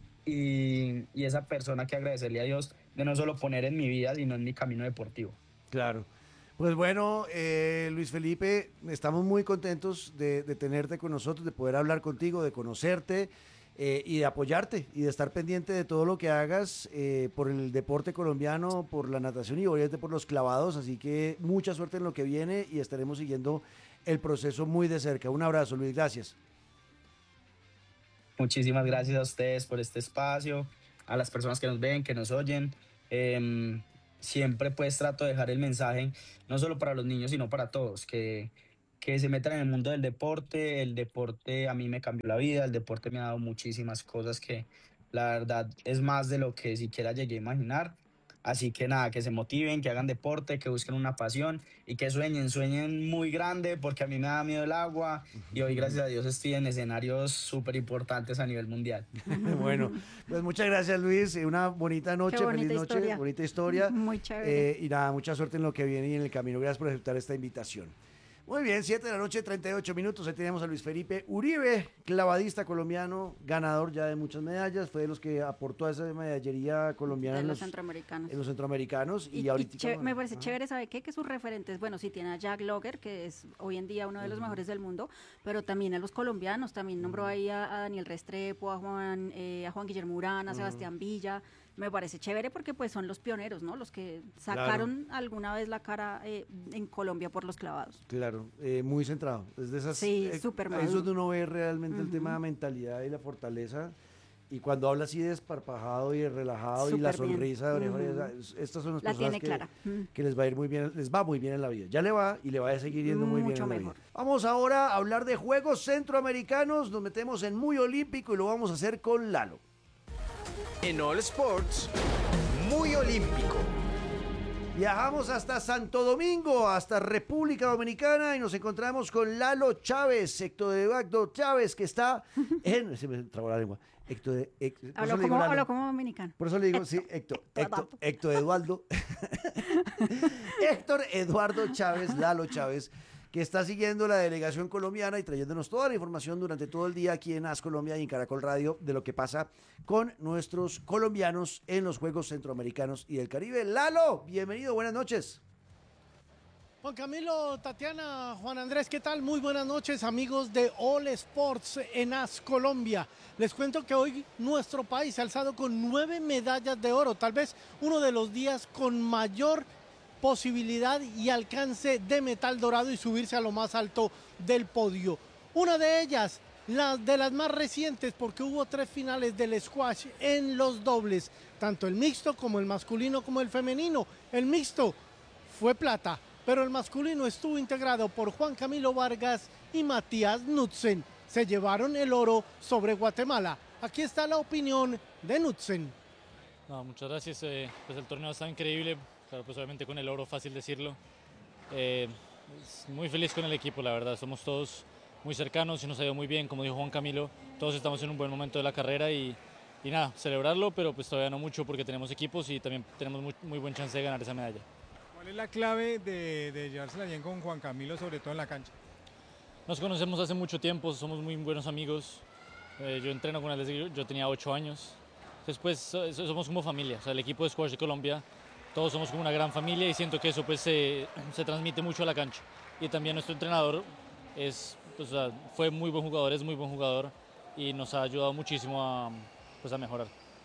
y esa persona que agradecerle a Dios de no solo poner en mi vida, sino en mi camino deportivo. Claro. Pues bueno, Luis Felipe, estamos muy contentos de tenerte con nosotros, de poder hablar contigo, de conocerte y de apoyarte y de estar pendiente de todo lo que hagas por el deporte colombiano, por la natación y obviamente por los clavados. Así que mucha suerte en lo que viene y estaremos siguiendo el proceso muy de cerca. Un abrazo, Luis, gracias. Muchísimas gracias a ustedes por este espacio, a las personas que nos ven, que nos oyen. Siempre pues trato de dejar el mensaje, no solo para los niños, sino para todos, que se metan en el mundo del deporte. El deporte a mí me cambió la vida, el deporte me ha dado muchísimas cosas que la verdad es más de lo que siquiera llegué a imaginar. Así que nada, que se motiven, que hagan deporte, que busquen una pasión y que sueñen muy grande, porque a mí me da miedo el agua y hoy gracias a Dios estoy en escenarios súper importantes a nivel mundial. Bueno, pues muchas gracias, Luis, una bonita noche, Qué bonita feliz noche, historia. bonita historia. Muy chévere. Y nada, mucha suerte en lo que viene y en el camino. Gracias por aceptar esta invitación. Muy bien, 7 de la noche, 38 minutos. Ahí tenemos a Luis Felipe Uribe, clavadista colombiano, ganador ya de muchas medallas. Fue de los que aportó a esa medallería colombiana De en los centroamericanos. En los centroamericanos. Y, Y ahorita. me parece chévere, ¿sabe qué? Que sus referentes, bueno, sí tiene a Jack Logger, que es hoy en día uno de los mejores del mundo, pero también a los colombianos, también nombró ahí a Daniel Restrepo, a Juan Guillermo Urán, a Sebastián Villa. Me parece chévere porque pues son los pioneros, ¿no? Los que sacaron alguna vez la cara en Colombia por los clavados. Claro, muy centrado. Es de esas, Sí, súper ahí es maduro. donde uno ve realmente el tema de mentalidad y la fortaleza. Y cuando habla así desparpajado y relajado y la Súper bien. sonrisa de oreja a oreja, estas son las La personas tiene clara. que les va a ir muy bien, les va muy bien en la vida. Ya le va y le va a seguir yendo muy bien Mucho en la mejor. vida. Vamos ahora a hablar de Juegos Centroamericanos. Nos metemos en muy olímpico y lo vamos a hacer con Lalo. En All Sports, muy olímpico. Viajamos hasta Santo Domingo, hasta República Dominicana y nos encontramos con Lalo Chávez, Héctor Eduardo Chávez, que está en... Se me trabó la lengua. por eso le digo Lalo. Habló como dominicano. Por eso le digo, sí, Héctor Eduardo. Héctor Eduardo Chávez, Lalo Chávez, que está siguiendo la delegación colombiana y trayéndonos toda la información durante todo el día aquí en AS Colombia y en Caracol Radio de lo que pasa con nuestros colombianos en los Juegos Centroamericanos y del Caribe. Lalo, bienvenido, buenas noches. Juan Camilo, Tatiana, Juan Andrés, ¿qué tal? Muy buenas noches, amigos de All Sports en AS Colombia. Les cuento que hoy nuestro país se ha alzado con 9 medallas de oro, tal vez uno de los días con mayor posibilidad y alcance de metal dorado y subirse a lo más alto del podio. Una de ellas, la de las más recientes, porque hubo 3 finales del squash en los dobles, tanto el mixto como el masculino como el femenino. El mixto fue plata, pero el masculino estuvo integrado por Juan Camilo Vargas y Matías Knudsen. Se llevaron el oro sobre Guatemala. Aquí está la opinión de Knudsen. No, muchas gracias. Pues el torneo está increíble. Claro, pues obviamente con el oro, fácil decirlo. Muy feliz con el equipo, la verdad. Somos todos muy cercanos y nos ha ido muy bien. Como dijo Juan Camilo, todos estamos en un buen momento de la carrera y nada, celebrarlo, pero pues todavía no mucho porque tenemos equipos y también tenemos muy buen chance de ganar esa medalla. ¿Cuál es la clave de llevársela bien con Juan Camilo, sobre todo en la cancha? Nos conocemos hace mucho tiempo, somos muy buenos amigos. Yo entreno con él desde que yo tenía 8 años. Después somos como familia, o sea, el equipo de squash de Colombia, todos somos como una gran familia y siento que eso pues se transmite mucho a la cancha. Y también nuestro entrenador fue muy buen jugador, es muy buen jugador y nos ha ayudado muchísimo a mejorar.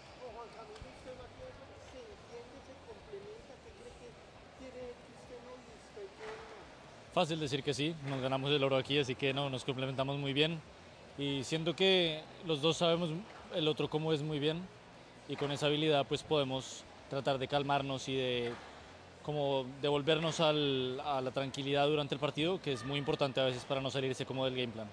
Fácil decir que sí, nos ganamos el oro aquí, así que no, nos complementamos muy bien y siento que los dos sabemos el otro cómo es muy bien y con esa habilidad pues podemos tratar de calmarnos y de como devolvernos a la tranquilidad durante el partido, que es muy importante a veces para no salirse como del game plan.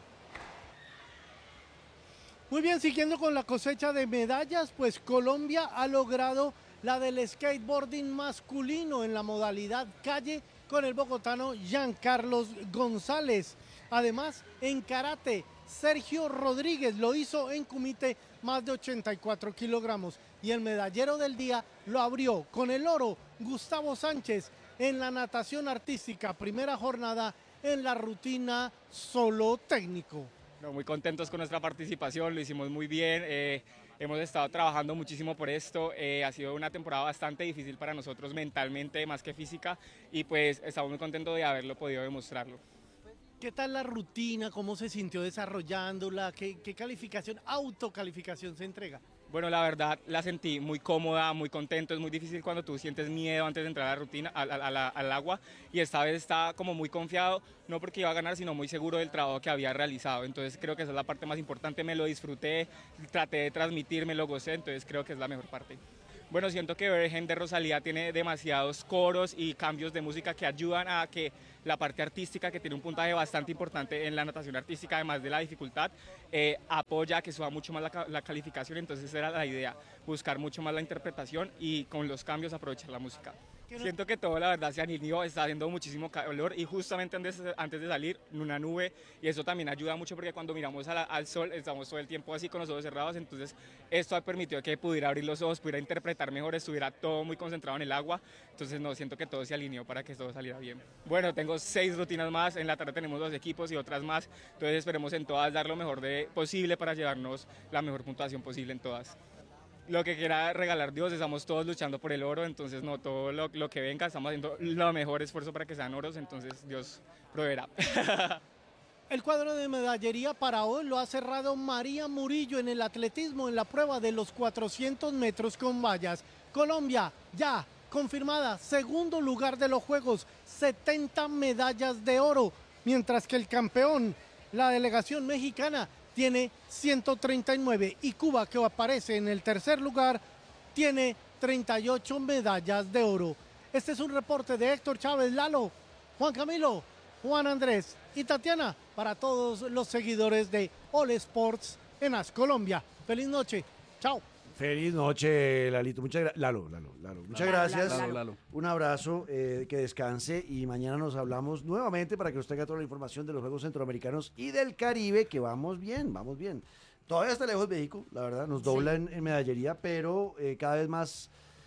Muy bien, siguiendo con la cosecha de medallas, pues Colombia ha logrado la del skateboarding masculino en la modalidad calle con el bogotano Giancarlos González. Además, en karate, Sergio Rodríguez lo hizo en kumite más de 84 kilogramos. Y el medallero del día lo abrió con el oro Gustavo Sánchez en la natación artística, primera jornada en la rutina solo técnico. No, muy contentos con nuestra participación, lo hicimos muy bien, hemos estado trabajando muchísimo por esto, ha sido una temporada bastante difícil para nosotros mentalmente más que física y pues estamos muy contentos de haberlo podido demostrarlo. ¿Qué tal la rutina? ¿Cómo se sintió desarrollándola? ¿Qué calificación, autocalificación se entrega? Bueno, la verdad la sentí muy cómoda, muy contento. Es muy difícil cuando tú sientes miedo antes de entrar a la rutina, al agua. Y esta vez estaba como muy confiado, no porque iba a ganar, sino muy seguro del trabajo que había realizado. Entonces creo que esa es la parte más importante. Me lo disfruté, traté de transmitir, me lo gocé. Entonces creo que es la mejor parte. Bueno, siento que Virgen de Rosalía tiene demasiados coros y cambios de música que ayudan a que la parte artística, que tiene un puntaje bastante importante en la natación artística, además de la dificultad, apoya a que suba mucho más la calificación. Entonces esa era la idea, buscar mucho más la interpretación y con los cambios aprovechar la música. Siento que todo la verdad se alineó, está haciendo muchísimo calor y justamente antes de salir una nube, y eso también ayuda mucho porque cuando miramos al sol estamos todo el tiempo así con los ojos cerrados. Entonces esto ha permitido que pudiera abrir los ojos, pudiera interpretar mejor, estuviera todo muy concentrado en el agua. Entonces no, siento que todo se alineó para que todo saliera bien. Bueno, tengo 6 rutinas más, en la tarde tenemos 2 equipos y otras más, entonces esperemos en todas dar lo mejor posible para llevarnos la mejor puntuación posible en todas. Lo que quiera regalar Dios, estamos todos luchando por el oro, entonces no, todo lo que venga, estamos haciendo lo mejor esfuerzo para que sean oros, entonces Dios proveerá. El cuadro de medallería para hoy lo ha cerrado María Murillo en el atletismo en la prueba de los 400 metros con vallas. Colombia ya confirmada, segundo lugar de los Juegos, 70 medallas de oro, mientras que el campeón, la delegación mexicana, tiene 139 y Cuba, que aparece en el tercer lugar, tiene 38 medallas de oro. Este es un reporte de Héctor Chávez, Lalo, Juan Camilo, Juan Andrés y Tatiana para todos los seguidores de All Sports en AS Colombia. Feliz noche. Chao. Feliz noche, Lalito. Muchas gracias. Lalo. Muchas gracias. Lalo. Un abrazo, que descanse y mañana nos hablamos nuevamente para que nos tenga toda la información de los Juegos Centroamericanos y del Caribe, que vamos bien. Todavía está lejos México, la verdad, nos dobla en medallería, pero cada vez más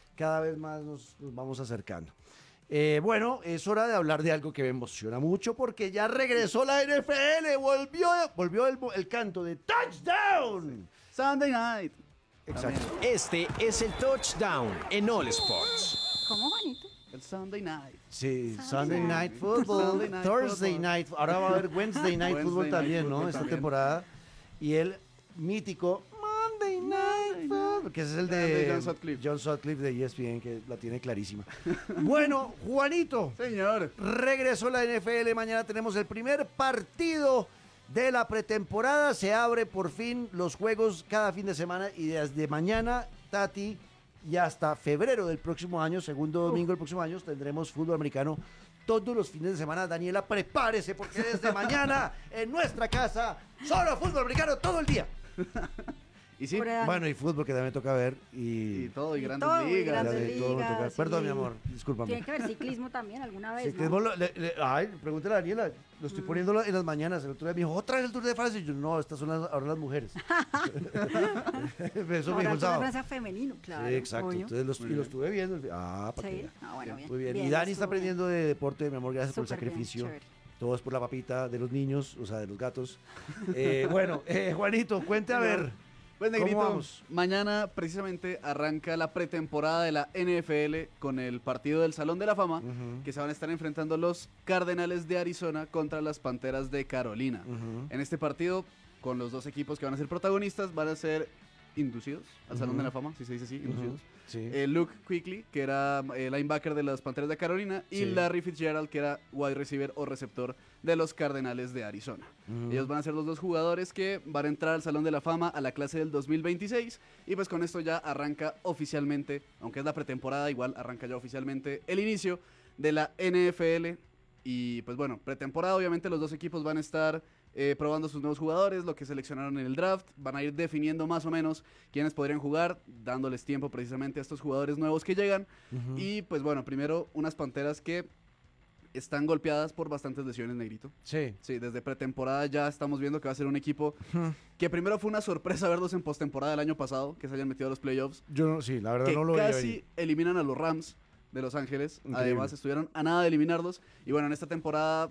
nos vamos acercando. Bueno, es hora de hablar de algo que me emociona mucho porque ya regresó la NFL, volvió el canto de touchdown. Sunday night. Exacto. Este es el touchdown en All Sports. ¿Cómo, Juanito? El Sunday night. Sí, Sunday Night Football, Thursday Night, ahora va a haber Wednesday Night Football también, ¿no? Esta temporada. Y el mítico Monday Night Football, que ese es el de John Sutcliffe de ESPN, que la tiene clarísima. Bueno, Juanito. Señor. Regresó la NFL, mañana tenemos el primer partido de la pretemporada, se abre por fin los juegos cada fin de semana y desde mañana, Tati, y hasta febrero del próximo año, segundo domingo del próximo año, tendremos fútbol americano todos los fines de semana. Daniela, prepárese porque desde mañana en nuestra casa, solo fútbol americano todo el día. Y sí, bueno, y fútbol que también toca ver y todo, y grandes todo, ligas. todo me toca. Sí. Perdón, mi amor, discúlpame. Tiene que ver ciclismo también alguna vez, Ciclismo, ¿no? ay, pregúntale a Daniela, lo estoy poniendo en las mañanas. El otro día me dijo, ¿otra vez el Tour de Francia? Y yo, no, estas son ahora las mujeres. Eso me dijo el sábado. Francia femenino, claro. Sí, exacto. Obvio. Entonces lo estuve viendo. Para Sí, que bueno, bien. muy bien. Bien, Y Dani estuvo está aprendiendo de deporte, mi amor, gracias por el Súper bien, sacrificio. chévere. Todo es por la papita de los niños, o sea, de los gatos. Bueno, Juanito, cuente a ver. Pues, Negrito, ¿Cómo vamos? mañana precisamente arranca la pretemporada de la NFL con el partido del Salón de la Fama, que se van a estar enfrentando los Cardenales de Arizona contra las Panteras de Carolina. En este partido, con los dos equipos que van a ser protagonistas, van a ser inducidos al Salón de la Fama, si se dice así, inducidos. Sí. Luke Kuechly, que era linebacker de las Panteras de Carolina, y Larry Fitzgerald, que era wide receiver o receptor de los Cardenales de Arizona. Ellos van a ser los dos jugadores que van a entrar al Salón de la Fama a la clase del 2026, y pues con esto ya arranca oficialmente, aunque es la pretemporada, igual arranca ya oficialmente el inicio de la NFL. Y pues bueno, pretemporada, obviamente los dos equipos van a estar probando sus nuevos jugadores, lo que seleccionaron en el draft, van a ir definiendo más o menos quiénes podrían jugar, dándoles tiempo precisamente a estos jugadores nuevos que llegan. Y pues bueno, primero unas Panteras que están golpeadas por bastantes lesiones, Negrito. Sí. Sí, desde pretemporada ya estamos viendo que va a ser un equipo que primero fue una sorpresa verlos en postemporada del año pasado, que se hayan metido a los playoffs. Sí, la verdad que no lo veía casi venir. eliminan a los Rams de Los Ángeles. Increíble. Además estuvieron a nada de eliminarlos. Y bueno, en esta temporada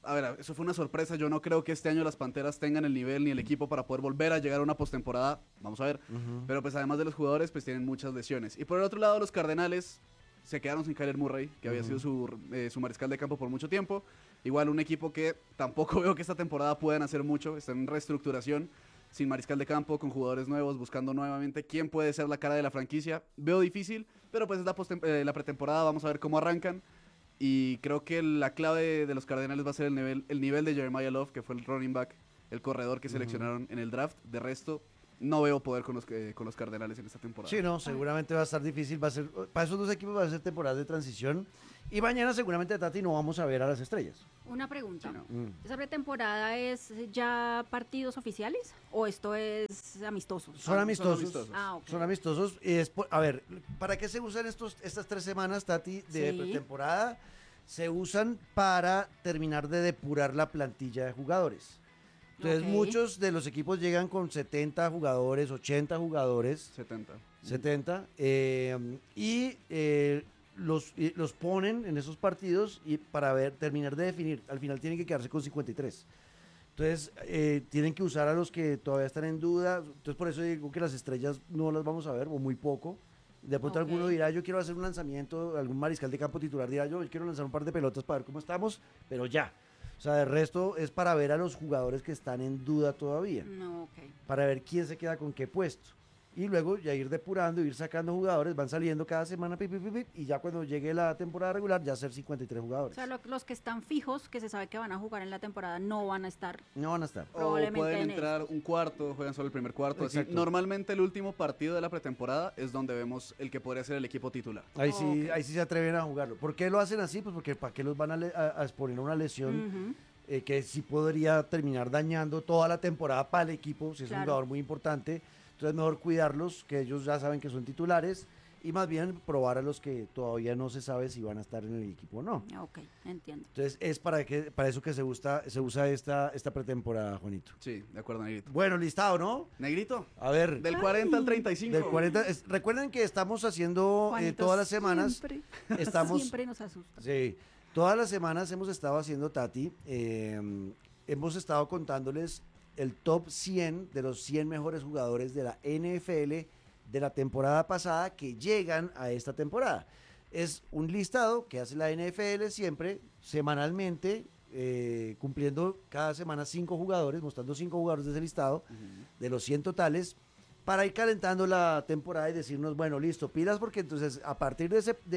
a ver, eso fue una sorpresa. Yo no creo que este año las Panteras tengan el nivel ni el equipo para poder volver a llegar a una postemporada. Vamos a ver. Pero pues además de los jugadores, pues tienen muchas lesiones. Y por el otro lado, los Cardenales se quedaron sin Kyler Murray, que había sido su mariscal de campo por mucho tiempo. Igual un equipo que tampoco veo que esta temporada puedan hacer mucho. Está en reestructuración, sin mariscal de campo, con jugadores nuevos, buscando nuevamente quién puede ser la cara de la franquicia. Veo difícil, pero pues es la pretemporada. Vamos a ver cómo arrancan. Y creo que la clave de los Cardenales va a ser el nivel de Jeremiah Love, que fue el running back, el corredor que seleccionaron en el draft. De resto, no veo poder con los Cardenales en esta temporada. Sí, no, seguramente va a estar difícil. Va a ser, para esos dos equipos va a ser temporada de transición. Y mañana seguramente, Tati, no vamos a ver a las estrellas. Una pregunta. Sí, no. ¿Esa pretemporada es ya partidos oficiales o esto es amistosos? Son amistosos. Ah, ok. Son amistosos. Y a ver, ¿para qué se usan estas 3 semanas, Tati, de Sí. pretemporada? Se usan para terminar de depurar la plantilla de jugadores. Entonces, Ok. muchos de los equipos llegan con 70 jugadores, 80 jugadores, 70, los ponen en esos partidos y para terminar de definir. Al final tienen que quedarse con 53. Entonces, tienen que usar a los que todavía están en duda. Entonces, por eso digo que las estrellas no las vamos a ver, o muy poco. De pronto Ok. alguno dirá, yo quiero hacer un lanzamiento, algún mariscal de campo titular dirá, yo quiero lanzar un par de pelotas para ver cómo estamos, pero ya. O sea, de resto es para ver a los jugadores que están en duda todavía, No, ok. para ver quién se queda con qué puesto. Y luego ya ir depurando, ir sacando jugadores, van saliendo cada semana, y ya cuando llegue la temporada regular, ya ser 53 O jugadores. sea, los que están fijos, que se sabe que van a jugar en la temporada, no van a estar. No van a estar. O Probablemente pueden en entrar un cuarto, juegan solo el primer cuarto. Así. Exacto. Normalmente el último partido de la pretemporada es donde vemos el que podría ser el equipo titular. Ahí sí, Ok. ahí sí se atreven a jugarlo. ¿Por qué lo hacen así? Pues porque ¿para qué los van a exponer a una lesión Ujú. que sí podría terminar dañando toda la temporada para el equipo, si es un Claro. jugador muy importante? Entonces mejor cuidarlos, que ellos ya saben que son titulares, y más bien probar a los que todavía no se sabe si van a estar en el equipo o no. Ok, entiendo. Entonces es para eso que se usa esta pretemporada, Juanito. Sí, de acuerdo, Negrito. Bueno, listado, ¿no? Negrito, A ver, del 40 al 35. del 40, recuerden que estamos haciendo Juanito todas las semanas, siempre, estamos... siempre nos asusta. Sí, todas las semanas hemos estado haciendo, Tati, hemos estado contándoles el top 100 de los 100 mejores jugadores de la NFL de la temporada pasada que llegan a esta temporada. Es un listado que hace la NFL siempre, semanalmente, cumpliendo cada semana 5 jugadores, mostrando 5 jugadores de ese listado, de los 100 totales, para ir calentando la temporada y decirnos, bueno, listo, pilas, porque entonces a partir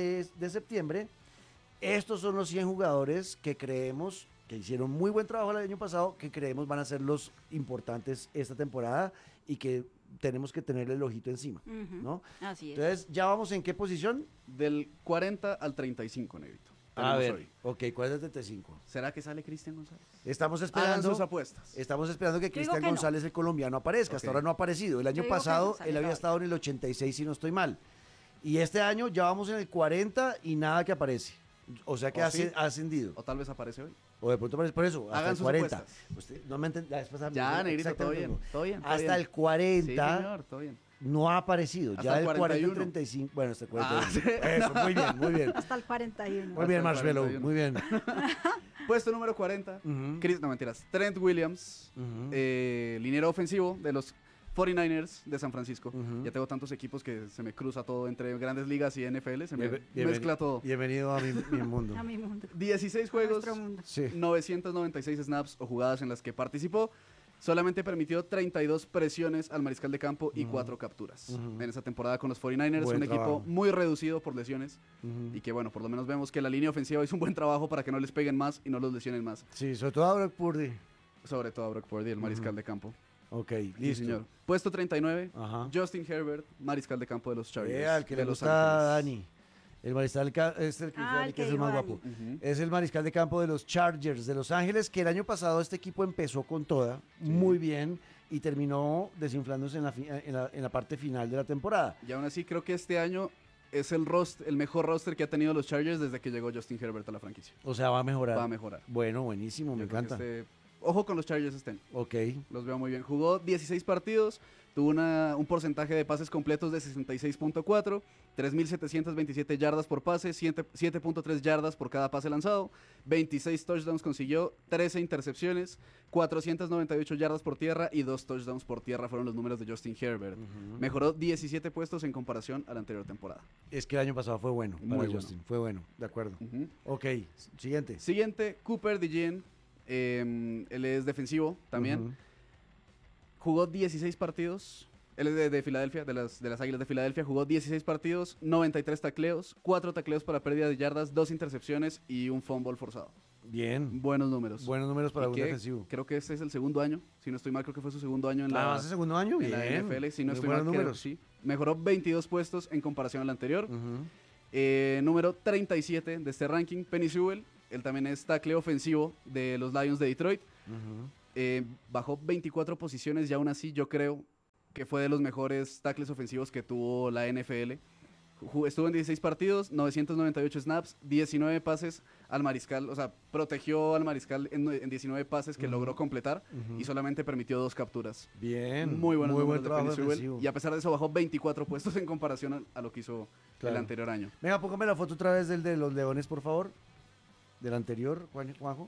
de septiembre, estos son los 100 jugadores que creemos que hicieron muy buen trabajo el año pasado, que creemos van a ser los importantes esta temporada y que tenemos que tenerle el ojito encima, Ujú. ¿no? Así es. Entonces, ¿ya vamos en qué posición? Del 40 al 35, Negrito. A Tenemos ver, hoy. ok, ¿cuál es el 35? ¿Será que sale Cristian González? Estamos Hagan esperando, sus apuestas. estamos esperando que digo Cristian que no. González, el colombiano, aparezca. Hasta Ok. ahora no ha aparecido. El año digo que no, pasado sale él había Gaby. estado en el 86, si no estoy mal. Y este año ya vamos en el 40 y nada que aparece. O sea que ¿O ha sí? ascendido. O tal vez aparece hoy. O de pronto aparece por eso, hasta Hagan el sus 40. apuestas. Usted no me entiende, la vez pasada Ya, me- Negrito, todo exactamente bien. lo mismo. Todo bien. todo Hasta bien. el 40 Sí, señor, todo bien. no ha aparecido. Hasta Ya el del 40 al 41. 35. Bueno, hasta el Ah, 41. sí. Eso, muy bien, muy bien. Hasta el 41. Muy bien, Hasta el Marshmallow, 41. muy bien. Puesto número 40. Ujú. No, mentiras. Trent Williams, Ujú. liniero ofensivo de los 49ers de San Francisco. Ujú. Ya tengo tantos equipos que se me cruza todo entre grandes ligas y NFL. Se me Bienvenido- mezcla todo. Bienvenido a mi mundo. A mi mundo. 16 A juegos, nuestro mundo. Sí. 996 snaps o jugadas en las que participó. Solamente permitió 32 presiones al mariscal de campo y 4 capturas. Ujú. En esa temporada con los 49ers, Buen un equipo trabajo. muy reducido por lesiones. Ujú. Y que bueno, por lo menos vemos que la línea ofensiva hizo un buen trabajo para que no les peguen más y no los lesionen más. Sí, sobre todo a Brock Purdy. Sobre todo a Brock Purdy, el mariscal de campo. Ok, Sí, listo. señor. Puesto 39, Ajá. Justin Herbert, mariscal de campo de los Chargers. Al que de le Los gusta a Ángeles. Dani. El mariscal es el que, Ah, el que que es el dijo más Dani. guapo. Ujú. Es el mariscal de campo de los Chargers de Los Ángeles, que el año pasado este equipo empezó con toda, muy bien, y terminó desinflándose en la parte final de la temporada. Y aún así creo que este año es el mejor roster que ha tenido los Chargers desde que llegó Justin Herbert a la franquicia. O sea, va a mejorar. Va a mejorar. Bueno, buenísimo, me Yo creo que encanta. Ojo con los Chargers este año. Ok. Los veo muy bien. Jugó 16 partidos, tuvo un porcentaje de pases completos de 66.4, 3.727 yardas por pase, 7.3 yardas por cada pase lanzado, 26 touchdowns consiguió, 13 intercepciones, 498 yardas por tierra y 2 touchdowns por tierra fueron los números de Justin Herbert. Mejoró 17 puestos en comparación a la anterior temporada. Es que el año pasado fue bueno Muy para bueno. Justin, fue bueno, de acuerdo. Ok, siguiente. Siguiente, Cooper DeJean, él es defensivo también. Jugó 16 partidos. Él es de Filadelfia, de las Águilas de Filadelfia. Jugó 16 partidos, 93 tacleos, 4 tacleos para pérdida de yardas, 2 intercepciones y un fumble forzado. Bien. Buenos números. Buenos números para Y un que defensivo. Creo que este es el segundo año. Si no estoy mal, creo que fue su segundo año en la, ¿Hace segundo año? en la Bien. NFL. Si no Muy estoy buenos mal, creo, números. sí. Mejoró 22 puestos en comparación al anterior. Número 37 de este ranking, Penny Sewell. Él también es tackle ofensivo de los Lions de Detroit. Bajó 24 posiciones y aún así yo creo que fue de los mejores tackles ofensivos que tuvo la NFL. Estuvo en 16 partidos, 998 snaps, 19 pases al mariscal, o sea, protegió al mariscal en 19 pases que logró completar y solamente permitió 2 capturas. Bien. Muy buenos buen números de trabajo Penny Sewell, defensivo. y a pesar de eso bajó 24 puestos en comparación a lo que hizo Claro. el anterior año. Venga, póngame la foto otra vez del de los Leones, por favor. Del anterior, Juanjo.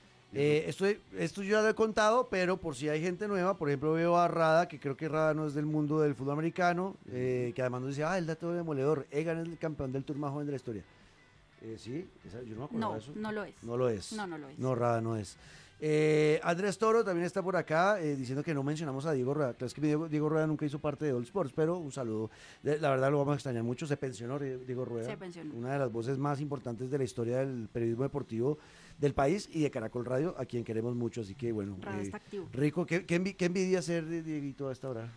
Esto yo ya lo he contado, pero por si hay gente nueva, por ejemplo veo a Rada, que creo que Rada no es del mundo del fútbol americano, que además nos dice, el dato demoledor, Egan es el campeón del tour más joven de la historia. Sí, yo no me acuerdo de eso. No lo es. No lo es. No lo es. No, Rada no es. Andrés Toro también está por acá diciendo que no mencionamos a Diego Rueda. Claro, es que Diego Rueda nunca hizo parte de All Sports, pero un saludo. La verdad lo vamos a extrañar mucho. Se pensionó Diego Rueda. Se pensionó. Una de las voces más importantes de la historia del periodismo deportivo del país y de Caracol Radio, a quien queremos mucho. Así que bueno, Rueda está activo. Rico, qué envidia ser de Dieguito a esta hora.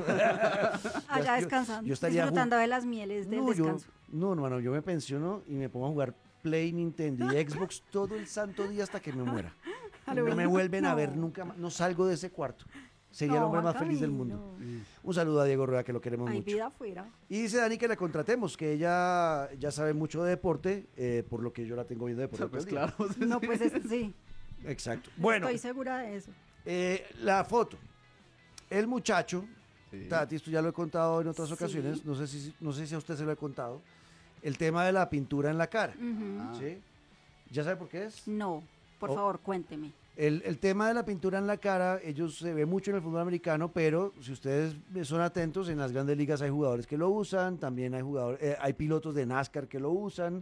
Allá descansando, yo estaría disfrutando de las mieles del descanso. No, hermano, yo me pensiono y me pongo a jugar Play, Nintendo y Xbox todo el santo día hasta que me muera. No me vuelven a ver nunca más, no salgo de ese cuarto. Sería el hombre más feliz del mundo. Un saludo a Diego Rueda, que lo queremos Hay mucho. vida afuera. Y dice Dani que la contratemos, que ella ya sabe mucho de deporte, por lo que yo la tengo viendo deporte. Pues todo el día. claro. No, pues sí. Exacto. Bueno, Estoy segura de eso. la foto. El muchacho, Sí. Tati, esto ya lo he contado en otras ocasiones, no sé si a usted se lo he contado, el tema de la pintura en la cara. Ujú. ¿Sí? ¿Ya sabe por qué es? No, por Oh. favor, cuénteme. El tema de la pintura en la cara, ellos se ve mucho en el fútbol americano, pero si ustedes son atentos, en las grandes ligas hay jugadores que lo usan, también hay pilotos de NASCAR que lo usan.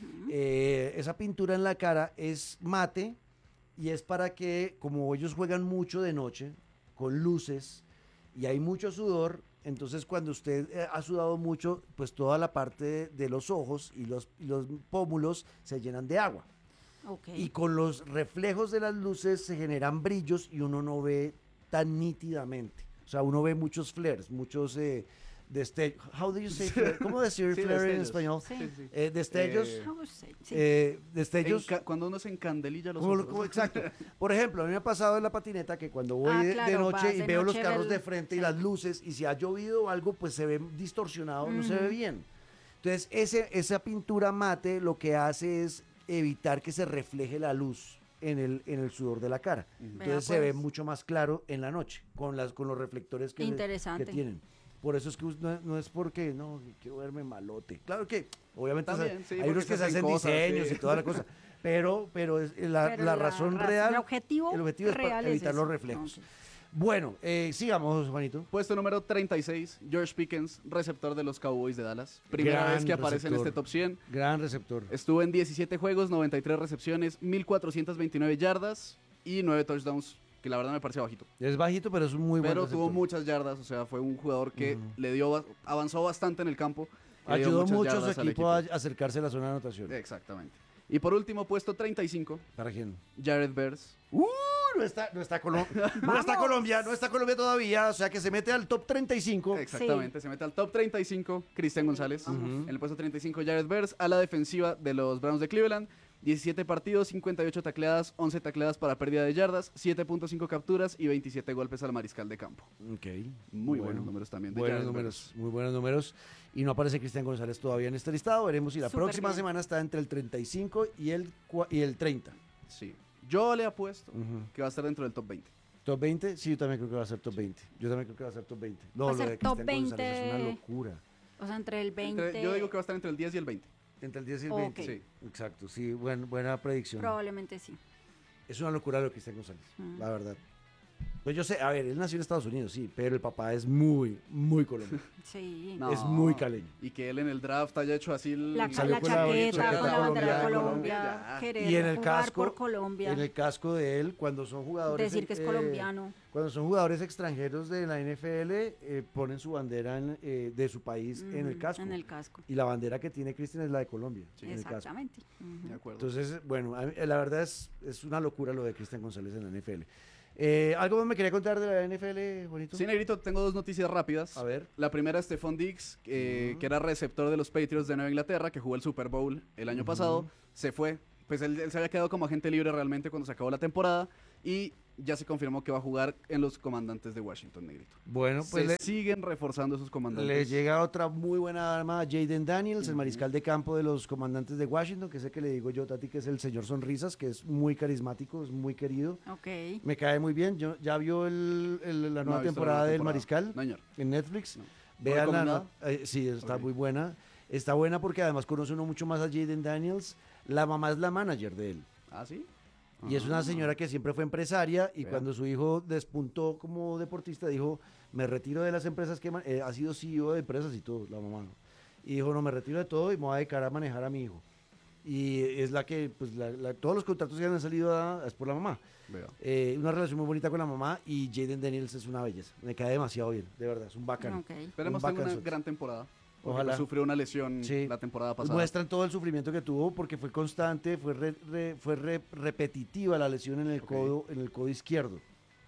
Esa pintura en la cara es mate y es para que, como ellos juegan mucho de noche, con luces, y hay mucho sudor, entonces cuando usted ha sudado mucho, pues toda la parte de los ojos y los pómulos se llenan de agua. Okay. Y con los reflejos de las luces se generan brillos y uno no ve tan nítidamente. O sea, uno ve muchos flares, muchos destellos. How do you say flare? ¿Cómo decir Sí, flare en destellos. español? Sí. Destellos. Sí. Destellos. Cuando uno se encandelilla los Como- ojos. exacto. Por ejemplo, a mí me ha pasado en la patineta que cuando voy de claro, noche vas y de veo los noche, carros ves- de frente y sí. las luces, y si ha llovido o algo, pues se ve distorsionado, no se ve bien. Entonces, esa pintura mate lo que hace es evitar que se refleje la luz en el sudor de la cara. Entonces Vea, se ve pues. mucho más claro en la noche, con los reflectores que Interesante. tienen. Por eso es que no es porque, no, quiero verme malote. Claro que, obviamente, También, sí, hay porque unos que se se hacen hacen cosas, diseños sí. y toda la cosa. Pero la Pero razón razón- real, el objetivo es para real es evitar los eso. reflejos. Ok. Bueno, sigamos, Juanito. Puesto número 36, George Pickens, receptor de los Cowboys de Dallas. Primera Gran vez que aparece en receptor. este top 100. Gran receptor. Estuvo en 17 juegos, 93 recepciones, 1.429 yardas y 9 touchdowns, que la verdad me pareció bajito. Es bajito, pero es un muy buen Pero receptor. tuvo muchas yardas, o sea, fue un jugador que avanzó bastante en el campo. le dio Ayudó muchas mucho a su yardas al equipo a acercarse a la zona de anotación. Exactamente. Y por último, puesto 35, ¿Para quién? Jared Bears. No está Colombia todavía, o sea que se mete al top 35. Exactamente, se mete al top 35, Cristian González. En el puesto 35, Jared Bears, a la defensiva de los Browns de Cleveland. 17 partidos, 58 tacleadas, 11 tacleadas para pérdida de yardas, 7.5 capturas y 27 golpes al mariscal de campo. Ok. Muy buenos números también de Buenos Jared números, muy buenos números. Y no aparece Cristian González todavía en este listado. Veremos si la Súper próxima bien. semana está entre el 35 y el 30. Sí. Yo le apuesto Ujú. que va a estar dentro del top 20. ¿Top 20? Sí, yo también creo que va a ser top 20. Yo también creo que va a ser top 20. No, Va a lo ser de top Cristian González es una 20. locura. O sea, entre el 20. Yo digo que va a estar entre el 10 y el 20. Entre el 10 y el Ok. 20. Sí. Exacto, sí, buena predicción. Probablemente sí. Es una locura lo de Cristian González, Mm. la verdad. Pues yo sé, a ver, él nació en Estados Unidos, sí, pero el papá es muy, muy colombiano. Sí. No. Es muy caleño. Y que él en el draft haya hecho así La Salió con la chaqueta chaqueta con la bandera de colombiana, Colombia, ya. querer Y en el jugar casco, por Colombia, en el casco de él, cuando son jugadores... decir que es colombiano. Cuando son jugadores extranjeros de la NFL, ponen su bandera de su país en el Ujú, casco. En el casco. Y la bandera que tiene Cristian es la de Colombia, en el casco. Exactamente. Ujú. De acuerdo. Entonces, bueno, la verdad es una locura lo de Cristian González en la NFL. ¿Algo más me quería contar de la NFL, Juanito? Sí, Negrito, tengo dos noticias rápidas. A ver. La primera, Stephon Diggs, que era receptor de los Patriots de Nueva Inglaterra, que jugó el Super Bowl el año pasado, se fue. Pues él se había quedado como agente libre realmente cuando se acabó la temporada y ya se confirmó que va a jugar en los Comandantes de Washington, Negrito. Bueno, pues Se siguen reforzando esos Comandantes. le llega otra muy buena arma a Jaden Daniels, el mariscal de campo de los Comandantes de Washington, que es el que le digo yo, Tati, que es el señor Sonrisas, que es muy carismático, es muy querido. Ok. Me cae muy bien. ¿Ya vio la No nueva he visto la temporada nueva del temporada. mariscal No, señor. en Netflix? No. Véanla. ¿Recomendada? Sí, está Ok. muy buena. Está buena porque además conoce uno mucho más a Jaden Daniels. La mamá es la manager de él. ¿Ah, sí? Y es una señora que siempre fue empresaria y Vea. cuando su hijo despuntó como deportista dijo, me retiro de las empresas que ha sido CEO de empresas y todo, la mamá. Y dijo, no, me retiro de todo y me voy a dedicar a manejar a mi hijo. Y es la que, pues todos los contratos que han salido es por la mamá. Veo. Una relación muy bonita con la mamá y Jaden Daniels es una belleza. Me cae demasiado bien, de verdad, es un bacano. Ok. Esperemos Un tenga una bacanzote. gran temporada. Porque Ojalá. pues, sufrió una lesión Sí. la temporada pasada. Muestran todo el sufrimiento que tuvo porque fue constante, fue repetitiva la lesión en el codo izquierdo.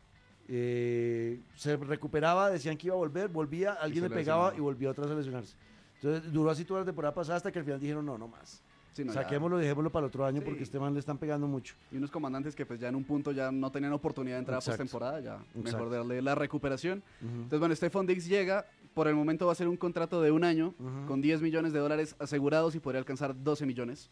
Se recuperaba, decían que iba a volver, volvía, alguien se le pegaba lesionaba. y volvía otra vez a lesionarse. Entonces duró así toda la temporada pasada hasta que al final dijeron no más. Sí, no, ya. Saquémoslo, dejémoslo para el otro año Sí. porque este man le están pegando mucho. Y unos comandantes que pues ya en un punto ya no tenían oportunidad de entrar a Exacto. postemporada, ya mejor Exacto. darle la recuperación. Ujú. Entonces, bueno, Stephon Diggs llega, por el momento va a ser un contrato de un año, Ujú. con $10 millones asegurados y podría alcanzar $12 millones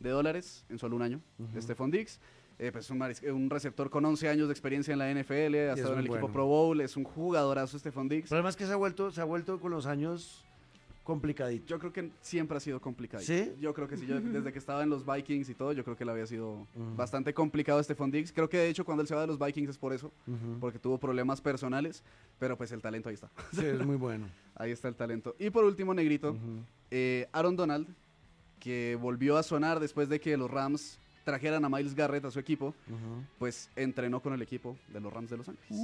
en solo un año. Ujú. Stephon Diggs, pues un receptor con 11 años de experiencia en la NFL, ha es estado en el muy equipo bueno. Pro Bowl, es un jugadorazo Stephon Diggs. El problema es que se ha vuelto con los años complicadito. Yo creo que siempre ha sido complicado. ¿Sí? Yo creo que sí. Desde que estaba en los Vikings y todo, yo creo que le había sido Ujú. bastante complicado Stephon Diggs. Creo que de hecho cuando él se va de los Vikings es por eso, Ujú. porque tuvo problemas personales, pero pues el talento ahí está. Sí, es muy bueno. Ahí está el talento. Y por último, Negrito, Ujú. Aaron Donald, que volvió a sonar después de que los Rams trajeran a Myles Garrett a su equipo, Ujú. pues entrenó con el equipo de los Rams de Los Ángeles.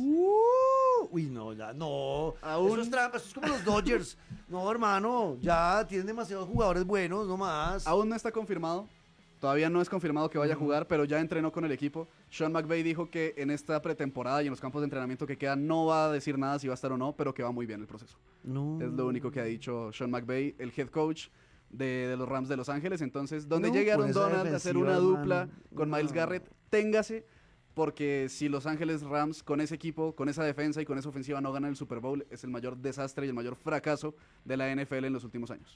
Uy, no, ya, no. Aún- Eso es trampa, eso es como los Dodgers. No, hermano, ya tienen demasiados jugadores buenos, no más. Aún no está confirmado. Todavía no es confirmado que vaya a jugar, pero ya entrenó con el equipo. Sean McVay dijo que en esta pretemporada y en los campos de entrenamiento que quedan no va a decir nada si va a estar o no, pero que va muy bien el proceso. No. Es lo único que ha dicho Sean McVay, el head coach de los Rams de Los Ángeles. Entonces, donde No, llegue con Aaron esa Donald a hacer defensiva, una dupla hermano. con Myles No. Garrett, téngase, porque si Los Ángeles Rams con ese equipo, con esa defensa y con esa ofensiva no ganan el Super Bowl, es el mayor desastre y el mayor fracaso de la NFL en los últimos años.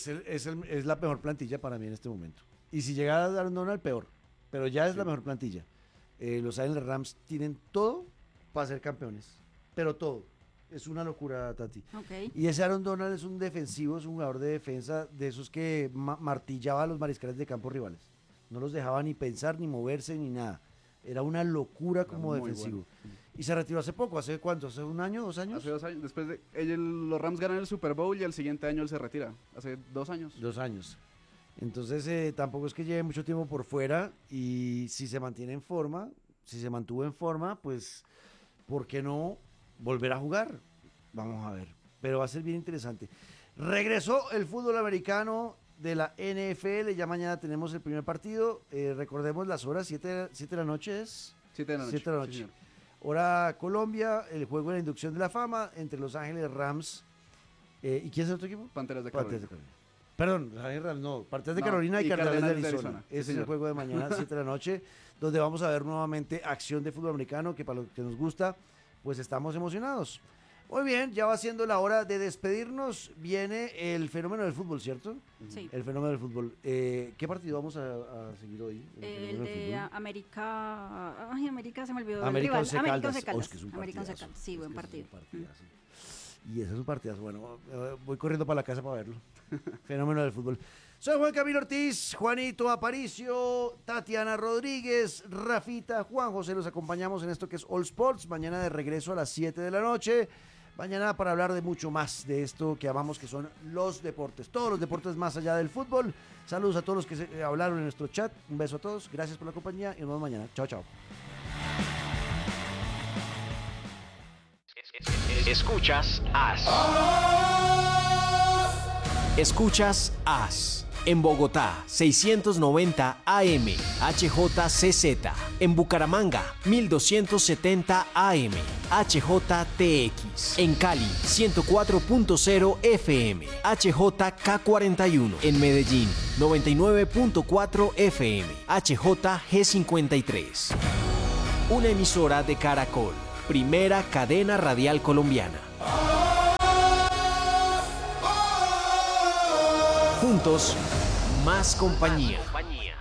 Es la mejor plantilla para mí en este momento. Y si llega a dar Donald, peor. Pero ya es la mejor plantilla. Los Ángeles Rams tienen todo para ser campeones. Pero todo. Es una locura, Tati. Ok. Y ese Aaron Donald es un defensivo, es un jugador de defensa de esos que martillaba a los mariscales de campo rivales. No los dejaba ni pensar, ni moverse, ni nada. Era una locura como muy defensivo. bueno. Y se retiró hace poco, ¿hace cuánto? ¿Hace un año, 2 años? Hace 2 años, después de los Rams ganan el Super Bowl y el siguiente año él se retira. Hace 2 años. 2 años. Entonces tampoco es que lleve mucho tiempo por fuera y si se mantiene en forma, si se mantuvo en forma, pues ¿por qué no volver a jugar? Vamos a ver. Pero va a ser bien interesante. Regresó el fútbol americano de la NFL, ya mañana tenemos el primer partido. Recordemos las horas, 7 de la noche es. 7 de la noche. 7 de la sí, noche. señor. Hora Colombia, el juego de la inducción de la fama entre Los Ángeles Rams. ¿Y quién es el otro equipo? Panteras de Panteras de Carolina. Carolina. Perdón, Los Ángeles Rams, no. Panteras de No, Carolina y y Cardenales de Cardenales de Arizona. Arizona. Sí, Ese es el señor. juego de mañana, 7 de la noche, donde vamos a ver nuevamente acción de fútbol americano, que para los que nos gusta, pues estamos emocionados. Muy bien, ya va siendo la hora de despedirnos. Viene el fenómeno del fútbol, ¿cierto? Sí. El fenómeno del fútbol. ¿Qué partido vamos a seguir hoy? El de América. Ay, América se me olvidó. América el Once rival. Caldas. América Once Es que es un Caldas. América Once partidazo. Caldas. Sí, buen partido. Y ese es un partidazo. Bueno, voy corriendo para la casa para verlo. Fenómeno del fútbol. Soy Juan Camilo Ortiz, Juanito Aparicio, Tatiana Rodríguez, Rafita, Juan José. Los acompañamos en esto que es All Sports. Mañana de regreso a las 7 de la noche. Mañana para hablar de mucho más de esto que amamos, que son los deportes. Todos los deportes más allá del fútbol. Saludos a todos los que hablaron en nuestro chat. Un beso a todos. Gracias por la compañía y nos vemos mañana. Chao, chao. Escuchas AS. Escuchas AS. En Bogotá, 690 AM, HJCZ. En Bucaramanga, 1270 AM, HJTX. En Cali, 104.0 FM, HJK41. En Medellín, 99.4 FM, HJG53. Una emisora de Caracol, primera cadena radial colombiana. Juntos, más compañía.